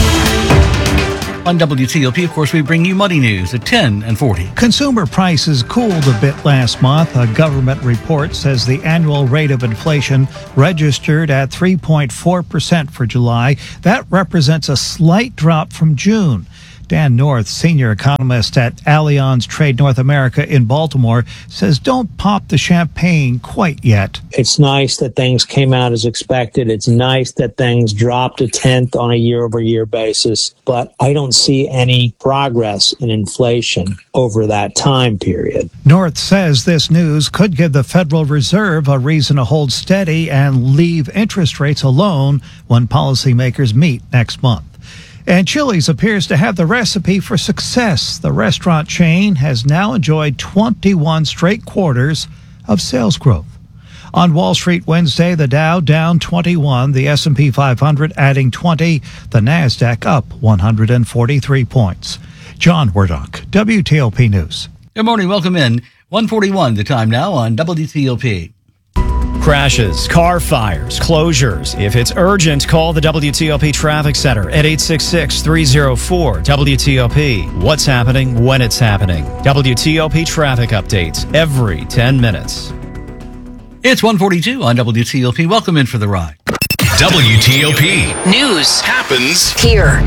Speaker 1: On W T O P, of course, we bring you money news at ten and forty.
Speaker 2: Consumer prices cooled a bit last month. A government report says the annual rate of inflation registered at three point four percent for July. That represents a slight drop from June. Dan North, senior economist at Allianz Trade North America in Baltimore, says don't pop the champagne quite yet.
Speaker 22: It's nice that things came out as expected. It's nice that things dropped a tenth on a year-over-year basis, but I don't see any progress in inflation over that time period.
Speaker 2: North says this news could give the Federal Reserve a reason to hold steady and leave interest rates alone when policymakers meet next month. And Chili's appears to have the recipe for success. The restaurant chain has now enjoyed twenty-one straight quarters of sales growth. On Wall Street Wednesday, the Dow down twenty-one, the S and P five hundred adding twenty, the NASDAQ up one hundred forty-three points. John Wardock, W T O P News.
Speaker 1: Good morning. Welcome in. one forty-one the time now on W T O P.
Speaker 23: Crashes, car fires, closures. If it's urgent, call the W T O P Traffic Center at eight six six, three oh four, W T O P. What's happening when it's happening. W T O P traffic updates every ten minutes.
Speaker 1: It's one forty-two on W T O P. Welcome in for the ride.
Speaker 5: W T O P.
Speaker 17: News
Speaker 5: happens
Speaker 17: here.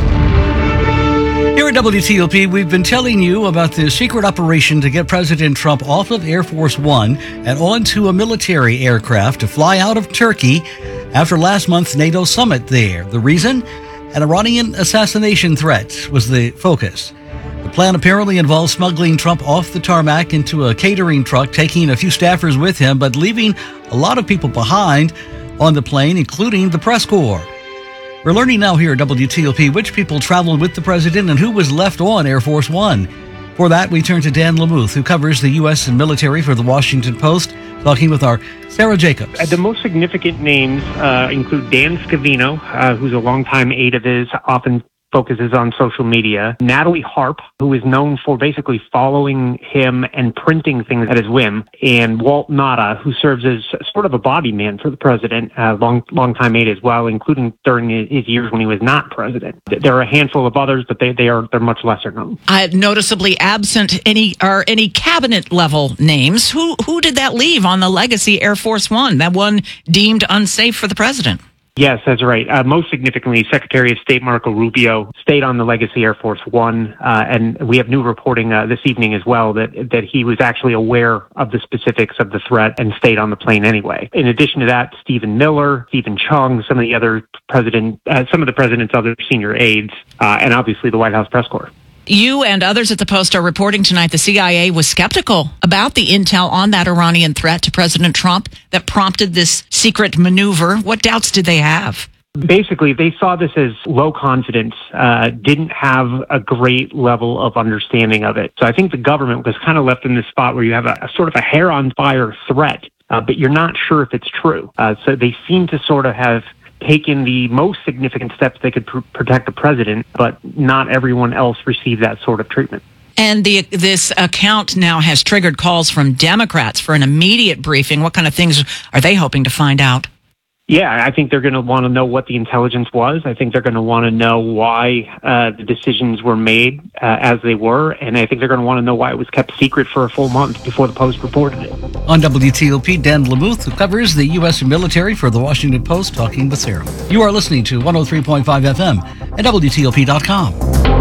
Speaker 1: Here at W T O P, we've been telling you about the secret operation to get President Trump off of Air Force One and onto a military aircraft to fly out of Turkey after last month's NATO summit there. The reason? An Iranian assassination threat was the focus. The plan apparently involves smuggling Trump off the tarmac into a catering truck, taking a few staffers with him, but leaving a lot of people behind on the plane, including the press corps. We're learning now here at W T O P which people traveled with the president and who was left on Air Force One. For that, we turn to Dan Lamuth, who covers the U S military for the Washington Post, talking with our Sarah Jacobs.
Speaker 24: Uh, the most significant names uh, include Dan Scavino, uh, who's a longtime aide of his, often focuses on social media. Natalie Harp, who is known for basically following him and printing things at his whim. And Walt Nauta, who serves as sort of a body man for the president, uh, long, long-time aide as well, including during his years when he was not president. There are a handful of others, but they, they are, they're much lesser known.
Speaker 25: Uh, noticeably absent any, or any cabinet level names. Who, who did that leave on the legacy Air Force One, that one deemed unsafe for the president?
Speaker 24: Yes, that's right. Uh, most significantly, Secretary of State Marco Rubio stayed on the Legacy Air Force One, uh, and we have new reporting uh, this evening as well that that he was actually aware of the specifics of the threat and stayed on the plane anyway. In addition to that, Stephen Miller, Stephen Chung, some of the other president, uh, some of the president's other senior aides, uh, and obviously the White House press corps.
Speaker 25: You and others at the Post are reporting tonight the C I A was skeptical about the intel on that Iranian threat to President Trump that prompted this secret maneuver. What doubts did they have?
Speaker 24: Basically, they saw this as low confidence, uh, didn't have a great level of understanding of it. So I think the government was kind of left in this spot where you have a, a sort of a hair on fire threat, uh, but you're not sure if it's true. Uh, so they seem to sort of have taken the most significant steps they could pr- protect the president, but not everyone else received that sort of treatment.
Speaker 25: And the, this account now has triggered calls from Democrats for an immediate briefing. What kind of things are they hoping to find out?
Speaker 24: Yeah, I think they're going to want to know what the intelligence was. I think they're going to want to know why uh, the decisions were made uh, as they were. And I think they're going to want to know why it was kept secret for a full month before the Post reported it.
Speaker 1: On W T O P, Dan Lamuth, who covers the U S military for the Washington Post, talking with Sarah. You are listening to one oh three point five F M at W T O P dot com.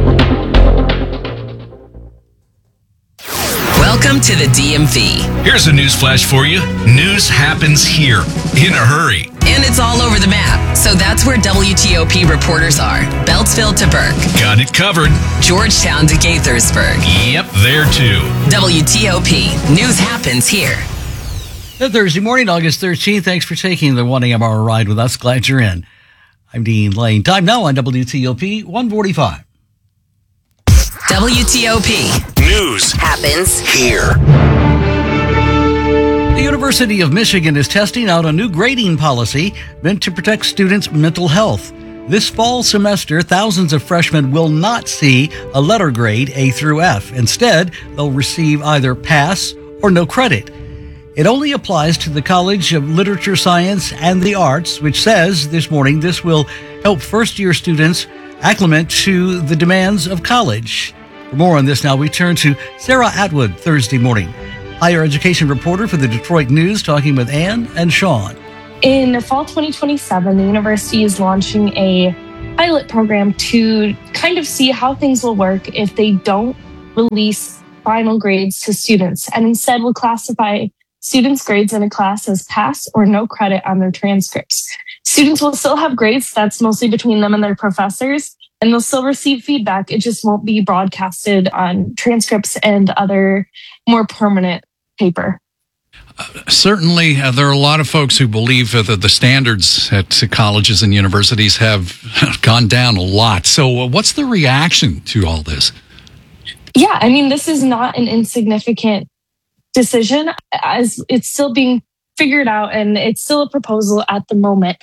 Speaker 9: Welcome to the D M V.
Speaker 5: Here's a news flash for you. News happens here in a hurry.
Speaker 9: And it's all over the map. So that's where W T O P reporters are. Beltsville to Burke.
Speaker 5: Got it covered.
Speaker 9: Georgetown to Gaithersburg.
Speaker 5: Yep, there too.
Speaker 9: W T O P. News happens here.
Speaker 1: Thursday morning, August thirteenth. Thanks for taking the one a.m. hour ride with us. Glad you're in. I'm Dean Lane. Time now on W T O P one forty-five.
Speaker 9: W T O P.
Speaker 5: News
Speaker 9: happens
Speaker 5: here.
Speaker 1: The University of Michigan is testing out a new grading policy meant to protect students' mental health. This fall semester, thousands of freshmen will not see a letter grade A through F. Instead, they'll receive either pass or no credit. It only applies to the College of Literature, Science, and the Arts, which says this morning this will help first-year students acclimate to the demands of college. For more on this now, we turn to Sarah Atwood Thursday morning, higher education reporter for the Detroit News, talking with Ann and Sean.
Speaker 4: In fall twenty twenty-seven, the university is launching a pilot program to kind of see how things will work if they don't release final grades to students, and instead will classify students' grades in a class as pass or no credit on their transcripts. Students will still have grades, that's mostly between them and their professors, and they'll still receive feedback. It just won't be broadcasted on transcripts and other more permanent paper.
Speaker 6: Certainly, uh, there are a lot of folks who believe uh, that the standards at colleges and universities have gone down a lot. So uh, what's the reaction to all this?
Speaker 4: Yeah, I mean, this is not an insignificant decision, as it's still being figured out and it's still a proposal at the moment.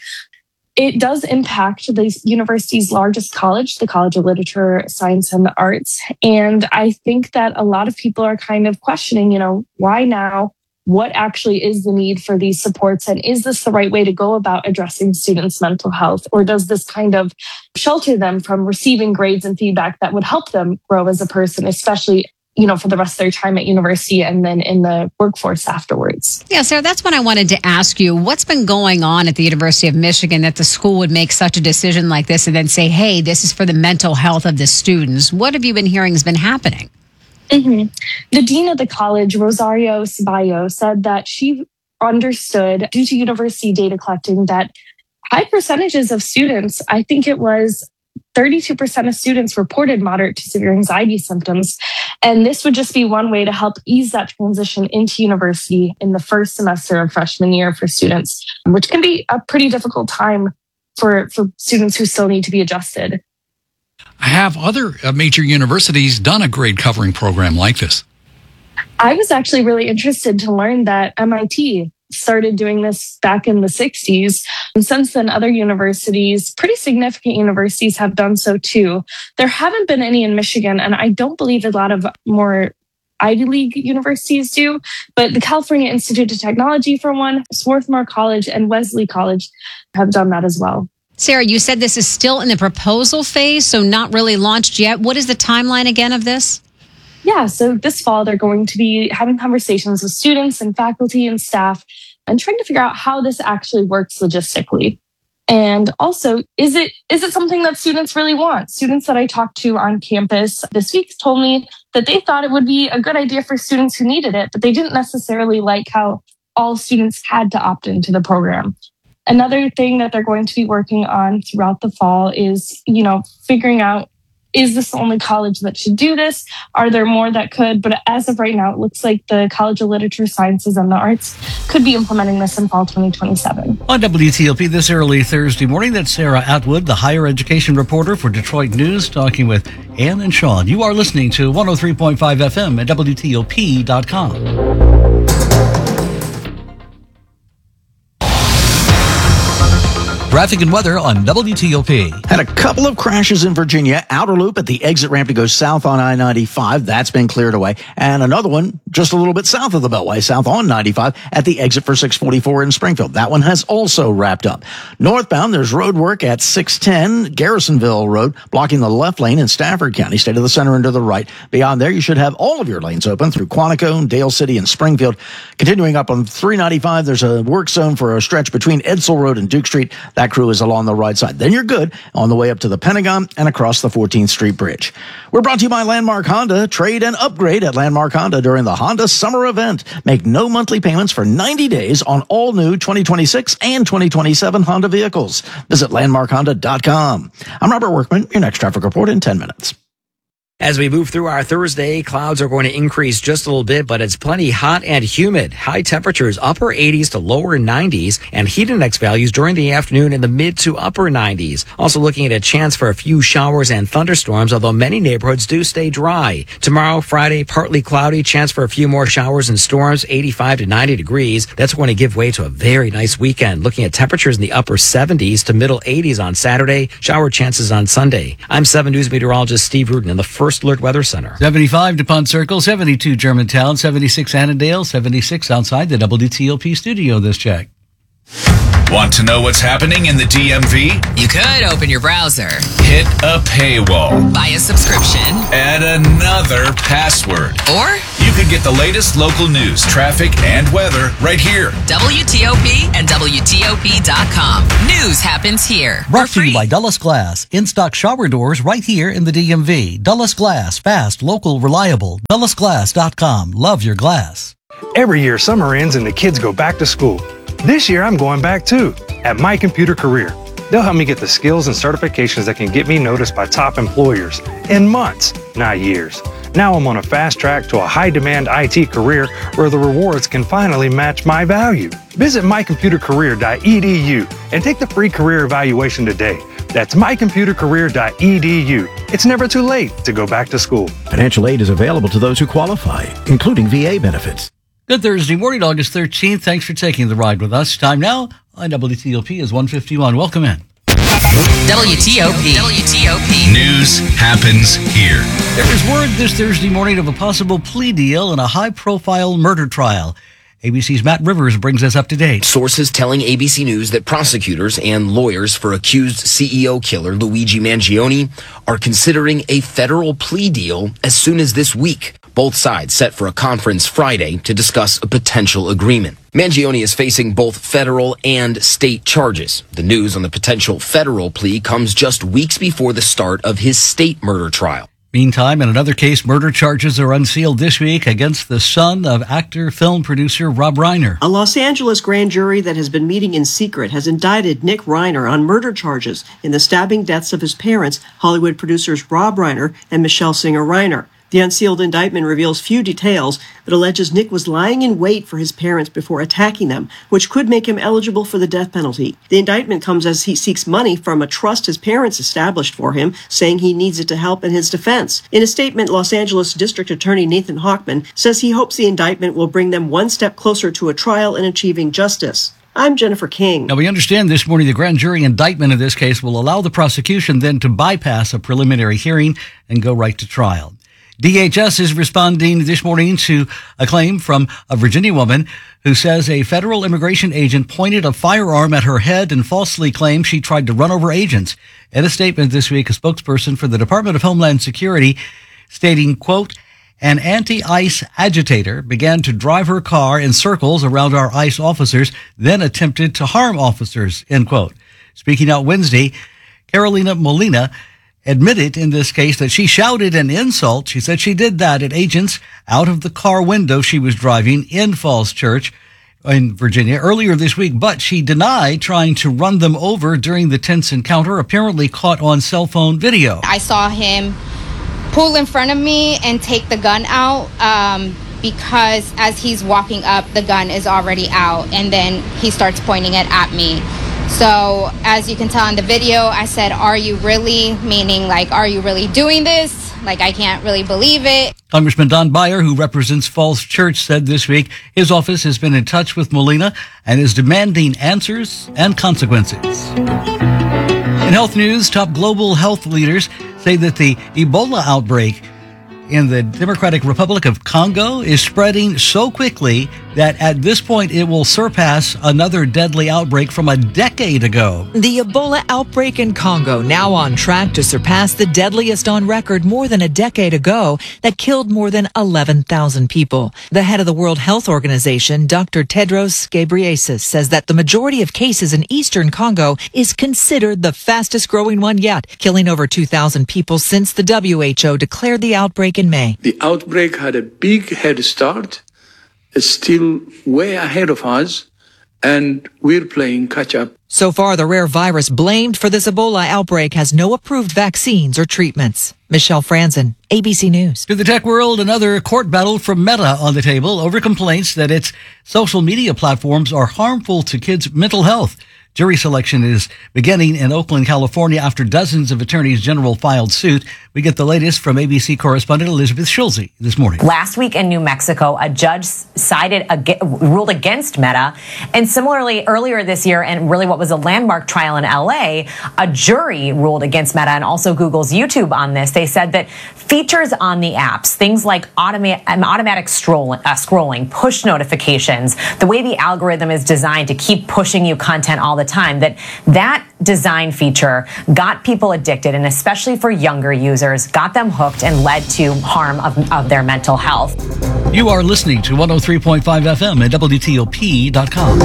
Speaker 4: It does impact the university's largest college, the College of Literature, Science, and the Arts. And I think that a lot of people are kind of questioning, you know, why now? What actually is the need for these supports? And is this the right way to go about addressing students' mental health? Or does this kind of shelter them from receiving grades and feedback that would help them grow as a person, especially, you know, for the rest of their time at university and then in the workforce afterwards?
Speaker 11: Yeah, Sarah, that's when I wanted to ask you, what's been going on at the University of Michigan that the school would make such a decision like this and then say, hey, this is for the mental health of the students? What have you been hearing has been happening?
Speaker 4: Mm-hmm. The dean of the college, Rosario Ceballo, said that she understood, due to university data collecting, that high percentages of students, I think it was thirty-two percent of students reported moderate to severe anxiety symptoms. And this would just be one way to help ease that transition into university in the first semester of freshman year for students, which can be a pretty difficult time for, for students who still need to be adjusted.
Speaker 6: Have other uh, major universities done a grade covering program like this?
Speaker 4: I was actually really interested to learn that M I T started doing this back in the sixties. And since then, other universities, pretty significant universities, have done so too. There haven't been any in Michigan, and I don't believe a lot of more Ivy League universities do, but the California Institute of Technology, for one, Swarthmore College, and Wesley College have done that as well.
Speaker 11: Sarah, you said this is still in the proposal phase, so not really launched yet. What is the timeline again of this?
Speaker 4: Yeah, so this fall, they're going to be having conversations with students and faculty and staff and trying to figure out how this actually works logistically. And also, is it is it something that students really want? Students that I talked to on campus this week told me that they thought it would be a good idea for students who needed it, but they didn't necessarily like how all students had to opt into the program. Another thing that they're going to be working on throughout the fall is, you know, figuring out, is this the only college that should do this? Are there more that could? But as of right now, it looks like the College of Literature, Sciences, and the Arts could be implementing this in fall twenty twenty-seven.
Speaker 1: On W T O P this early Thursday morning, that's Sarah Atwood, the higher education reporter for Detroit News, talking with Ann and Sean. You are listening to one oh three point five F M at W T O P dot com. Traffic and weather on W T O P.
Speaker 7: Had a couple of crashes in Virginia. Outer loop at the exit ramp to go south on I ninety-five. That's been cleared away. And another one just a little bit south of the Beltway, south on ninety-five at the exit for six forty-four in Springfield. That one has also wrapped up. Northbound, there's road work at six ten Garrisonville Road, blocking the left lane in Stafford County. Stay to the center and to the right. Beyond there, you should have all of your lanes open through Quantico, Dale City, and Springfield. Continuing up on three ninety-five, there's a work zone for a stretch between Edsel Road and Duke Street. That crew is along the right side. Then you're good on the way up to the Pentagon and across the fourteenth Street Bridge. We're brought to you by Landmark Honda. Trade and upgrade at Landmark Honda during the Honda Summer Event. Make no monthly payments for ninety days on all new twenty twenty-six and twenty twenty-seven Honda vehicles. Visit landmark honda dot com. I'm Robert Workman, your next traffic report in ten minutes.
Speaker 8: As we move through our Thursday, clouds are going to increase just a little bit, but it's plenty hot and humid. High temperatures, upper eighties to lower nineties, and heat index values during the afternoon in the mid to upper nineties. Also looking at a chance for a few showers and thunderstorms, although many neighborhoods do stay dry. Tomorrow, Friday, partly cloudy, chance for a few more showers and storms, eighty-five to ninety degrees. That's going to give way to a very nice weekend. Looking at temperatures in the upper seventies to middle eighties on Saturday, shower chances on Sunday. I'm seven News meteorologist Steve Rudin in the First Alert Weather Center.
Speaker 1: seventy-five DuPont Circle, seventy-two Germantown, seventy-six Annandale, seventy-six outside the W T O P studio this check.
Speaker 5: Want to know what's happening in the D M V?
Speaker 9: You could open your browser,
Speaker 5: Hit a paywall,
Speaker 9: buy a subscription,
Speaker 5: add another password.
Speaker 9: or
Speaker 5: You could get the latest local news, traffic, and weather right here.
Speaker 9: W T O P and W T O P dot com. News happens here.
Speaker 1: Brought to you by Dulles Glass. In-stock shower doors right here in the D M V. Dulles Glass. Fast, local, reliable. Dulles Glass dot com. Love your glass.
Speaker 12: Every year, summer ends and the kids go back to school. This year, I'm going back too, at My Computer Career. They'll help me get the skills and certifications that can get me noticed by top employers in months, not years. Now I'm on a fast track to a high-demand I T career where the rewards can finally match my value. Visit my computer career dot e d u and take the free career evaluation today. That's my computer career dot e d u. It's never too late to go back to school.
Speaker 7: Financial aid is available to those who qualify, including V A benefits.
Speaker 1: Good Thursday morning, August thirteenth. Thanks for taking the ride with us. Time now on W T O P is one fifty-one. Welcome in.
Speaker 9: W T O P. W T O P.
Speaker 5: News happens here.
Speaker 1: There is word this Thursday morning of a possible plea deal in a high-profile murder trial. A B C's Matt Rivers brings us up to date.
Speaker 13: Sources telling A B C News that prosecutors and lawyers for accused C E O killer Luigi Mangione are considering a federal plea deal as soon as this week. Both sides set for a conference Friday to discuss a potential agreement. Mangione is facing both federal and state charges. The news on the potential federal plea comes just weeks before the start of his state murder trial.
Speaker 1: Meantime, in another case, murder charges are unsealed this week against the son of actor, film producer Rob Reiner.
Speaker 14: A Los Angeles grand jury that has been meeting in secret has indicted Nick Reiner on murder charges in the stabbing deaths of his parents, Hollywood producers Rob Reiner and Michelle Singer Reiner. The unsealed indictment reveals few details, but alleges Nick was lying in wait for his parents before attacking them, which could make him eligible for the death penalty. The indictment comes as he seeks money from a trust his parents established for him, saying he needs it to help in his defense. In a statement, Los Angeles District Attorney Nathan Hochman says he hopes the indictment will bring them one step closer to a trial and achieving justice. I'm Jennifer King.
Speaker 1: Now, we understand this morning the grand jury indictment in this case will allow the prosecution then to bypass a preliminary hearing and go right to trial. D H S is responding this morning to a claim from a Virginia woman who says a federal immigration agent pointed a firearm at her head and falsely claimed she tried to run over agents. In a statement this week, a spokesperson for the Department of Homeland Security stating, quote, an anti-ICE agitator began to drive her car in circles around our ICE officers, then attempted to harm officers, end quote. Speaking out Wednesday, Carolina Molina admitted in this case that she shouted an insult. She said she did that at agents out of the car window she was driving in Falls Church in Virginia earlier this week, but she denied trying to run them over during the tense encounter, apparently caught on cell phone video.
Speaker 15: I saw him pull in front of me and take the gun out um, because as he's walking up, the gun is already out, and then he starts pointing it at me. So as you can tell in the video, I said, are you really, meaning like, are you really doing this? Like, I can't really believe it.
Speaker 1: Congressman Don Beyer, who represents Falls Church, said this week his office has been in touch with Molina and is demanding answers and consequences. In health news, top global health leaders say that the Ebola outbreak in the Democratic Republic of Congo is spreading so quickly that at this point it will surpass another deadly outbreak from a decade ago.
Speaker 19: The Ebola outbreak in Congo now on track to surpass the deadliest on record more than a decade ago that killed more than eleven thousand people. The head of the World Health Organization, Doctor Tedros Ghebreyesus, says that the majority of cases in eastern Congo is considered the fastest growing one yet, killing over two thousand people since the W H O declared the outbreak in May.
Speaker 26: The outbreak had a big head start. It's still way ahead of us,
Speaker 3: and we're playing catch up.
Speaker 19: So far, the rare virus blamed for this Ebola outbreak has no approved vaccines or treatments. Michelle Franzen, A B C News.
Speaker 1: To the tech world, another court battle from Meta on the table over complaints that its social media platforms are harmful to kids' mental health. Jury selection is beginning in Oakland, California, after dozens of attorneys general filed suit. We get the latest from A B C correspondent Elizabeth Schulze this morning.
Speaker 10: Last week in New Mexico, a judge sided ag- ruled against Meta. And similarly, earlier this year, and really what was a landmark trial in L A, a jury ruled against Meta and also Google's YouTube on this. They said that features on the apps, things like automa- automatic scroll- uh, scrolling, push notifications, the way the algorithm is designed to keep pushing you content all the time, that that design feature got people addicted, and especially for younger users, got them hooked and led to harm of, of their mental health.
Speaker 1: You are listening to one oh three point five F M at W T O P dot com.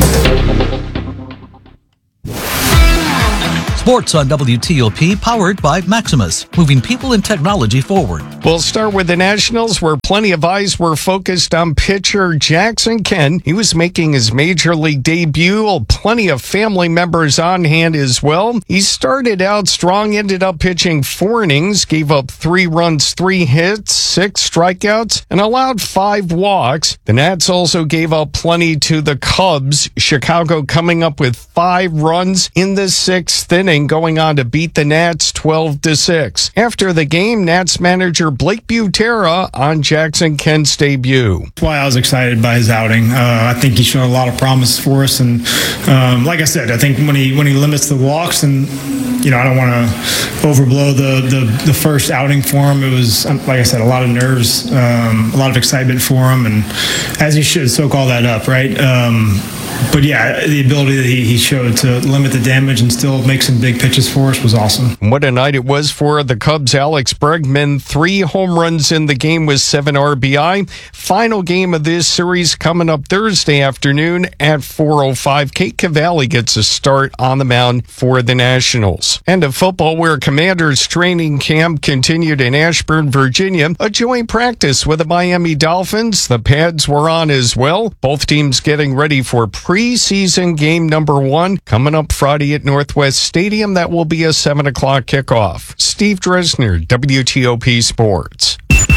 Speaker 1: Sports on W T O P, powered by Maximus, moving people and technology forward.
Speaker 16: We'll start with the Nationals, where plenty of eyes were focused on pitcher Jackson Kent. He was making his major league debut. Plenty of family members on hand as well. He started out strong, ended up pitching four innings, gave up three runs, three hits, six strikeouts, and allowed five walks. The Nats also gave up plenty to the Cubs. Chicago coming up with five runs in the sixth inning, going on to beat the Nats twelve to six. After the game, Nats manager Blake Butera on Jackson Kent's debut.
Speaker 18: That's why I was excited by his outing. Uh, I think he showed a lot of promise for us, and um, like I said, I think when he when he limits the walks, and you know, I don't want to overblow the, the the first outing for him. It was, like I said, a lot of nerves, um, a lot of excitement for him, and as he should soak all that up, right? Um, But yeah, the ability that he, he showed to limit the damage and still make some big pitches for us was awesome.
Speaker 16: What a night it was for the Cubs. Alex Bregman, three home runs in the game with seven R B I. Final game of this series coming up Thursday afternoon at four oh five. Kate Cavalli gets a start on the mound for the Nationals. And a football, where Commanders training camp continued in Ashburn, Virginia. A joint practice with the Miami Dolphins. The pads were on as well. Both teams getting ready for preseason game number one coming up Friday at Northwest Stadium. That will be a seven o'clock kickoff. Steve Dresner, W T O P Sports.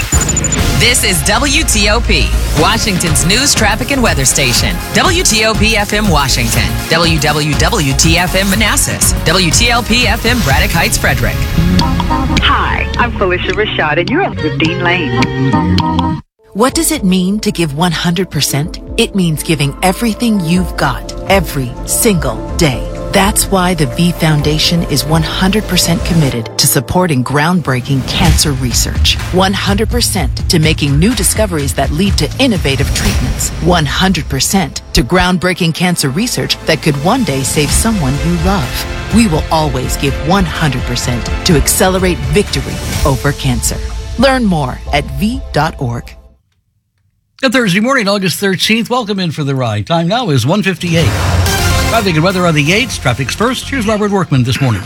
Speaker 9: This is W T O P, Washington's news, traffic, and weather station. W T O P F M Washington, W W W T F M Manassas, W T L P F M Braddock Heights, Frederick.
Speaker 21: Hi, I'm Felicia Rashad, and you're on with Dean Lane.
Speaker 26: What does it mean to give one hundred percent? It means giving everything you've got, every single day. That's why the V Foundation is one hundred percent committed to supporting groundbreaking cancer research. one hundred percent to making new discoveries that lead to innovative treatments. one hundred percent to groundbreaking cancer research that could one day save someone you love. We will always give one hundred percent to accelerate victory over cancer. Learn more at v dot org.
Speaker 1: Good Thursday morning, August thirteenth. Welcome in for the ride. Time now is one fifty-eight. Traffic and weather on the eights. Traffic's first. Here's Robert Workman this morning.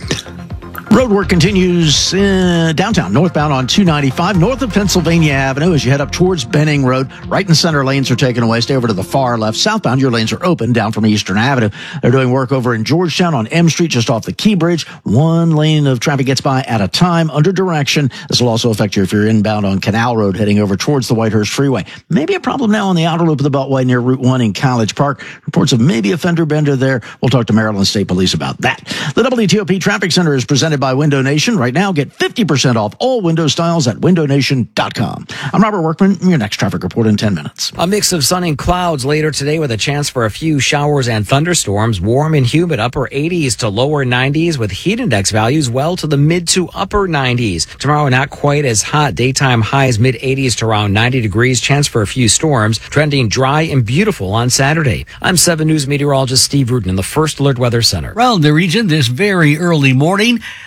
Speaker 7: Road work continues uh, downtown, northbound on two ninety-five, north of Pennsylvania Avenue as you head up towards Benning Road. Right and center lanes are taken away. Stay over to the far left. Southbound, your lanes are open down from Eastern Avenue. They're doing work over in Georgetown on M Street, just off the Key Bridge. One lane of traffic gets by at a time under direction. This will also affect you if you're inbound on Canal Road heading over towards the Whitehurst Freeway. Maybe a problem now on the outer loop of the Beltway near Route one in College Park. Reports of maybe a fender bender there. We'll talk to Maryland State Police about that. The W T O P Traffic Center is presented by Window Nation. Right now, get fifty percent off all window styles at window nation dot com. I'm Robert Workman. Your next traffic report in ten minutes.
Speaker 8: A mix of sun and clouds later today with a chance for a few showers and thunderstorms. Warm and humid, upper eighties to lower nineties with heat index values well to the mid to upper nineties. Tomorrow, not quite as hot. Daytime highs mid eighties to around ninety degrees. Chance for a few storms. Trending dry and beautiful on Saturday. I'm seven News meteorologist Steve Rudin in the First Alert Weather Center.
Speaker 1: Around the region this very early morning,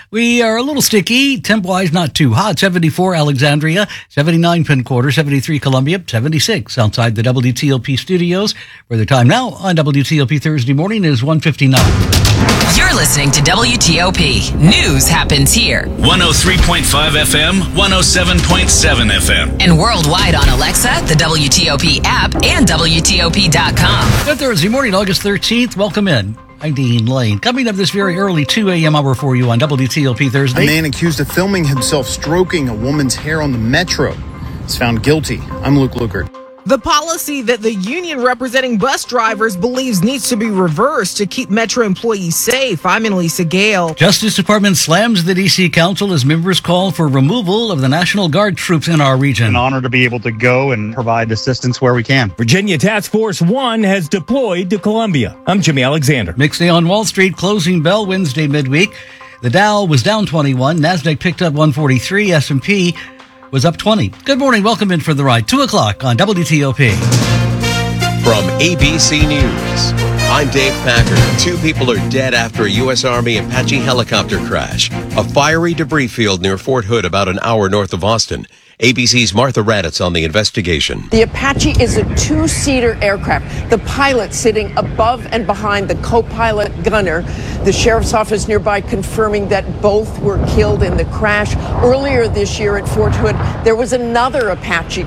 Speaker 1: We are a little sticky. Temp-wise, not too hot. seventy-four Alexandria, seventy-nine Penn Quarter, seventy-three Columbia, seventy-six outside the W T O P studios, where the time now on W T O P Thursday morning is one fifty-nine.
Speaker 9: You're listening to W T O P. News happens here.
Speaker 5: one oh three point five F M, one oh seven point seven F M.
Speaker 9: And worldwide on Alexa, the W T O P app, and W T O P dot com.
Speaker 1: Good Thursday morning, August thirteenth. Welcome in. I'm Dean Lane. Coming up this very early two a.m. hour for you on W T O P Thursday.
Speaker 2: A man accused of filming himself stroking a woman's hair on the metro is found guilty. I'm Luke Lukert.
Speaker 17: The policy that the union representing bus drivers believes needs to be reversed to keep Metro employees safe. I'm Annalisa Gale.
Speaker 1: Justice Department slams the D C Council as members call for removal of the National Guard troops in our region.
Speaker 20: An honor to be able to go and provide assistance where we can.
Speaker 22: Virginia Task Force One has deployed to Columbia. I'm Jimmy Alexander.
Speaker 1: Mixed day on Wall Street, closing bell Wednesday midweek. The Dow was down twenty-one. NASDAQ picked up one forty-three. S and P was up twenty. Good morning. Welcome in for the ride. two o'clock on W T O P.
Speaker 23: From A B C News, I'm Dave Packer. Two people are dead after a U S Army Apache helicopter crash. A fiery debris field near Fort Hood, about an hour north of Austin. A B C's Martha Raddatz on the investigation.
Speaker 25: The Apache is a two-seater aircraft. The pilot sitting above and behind the co-pilot gunner. The sheriff's office nearby confirming that both were killed in the crash. Earlier this year at Fort Hood, there was another Apache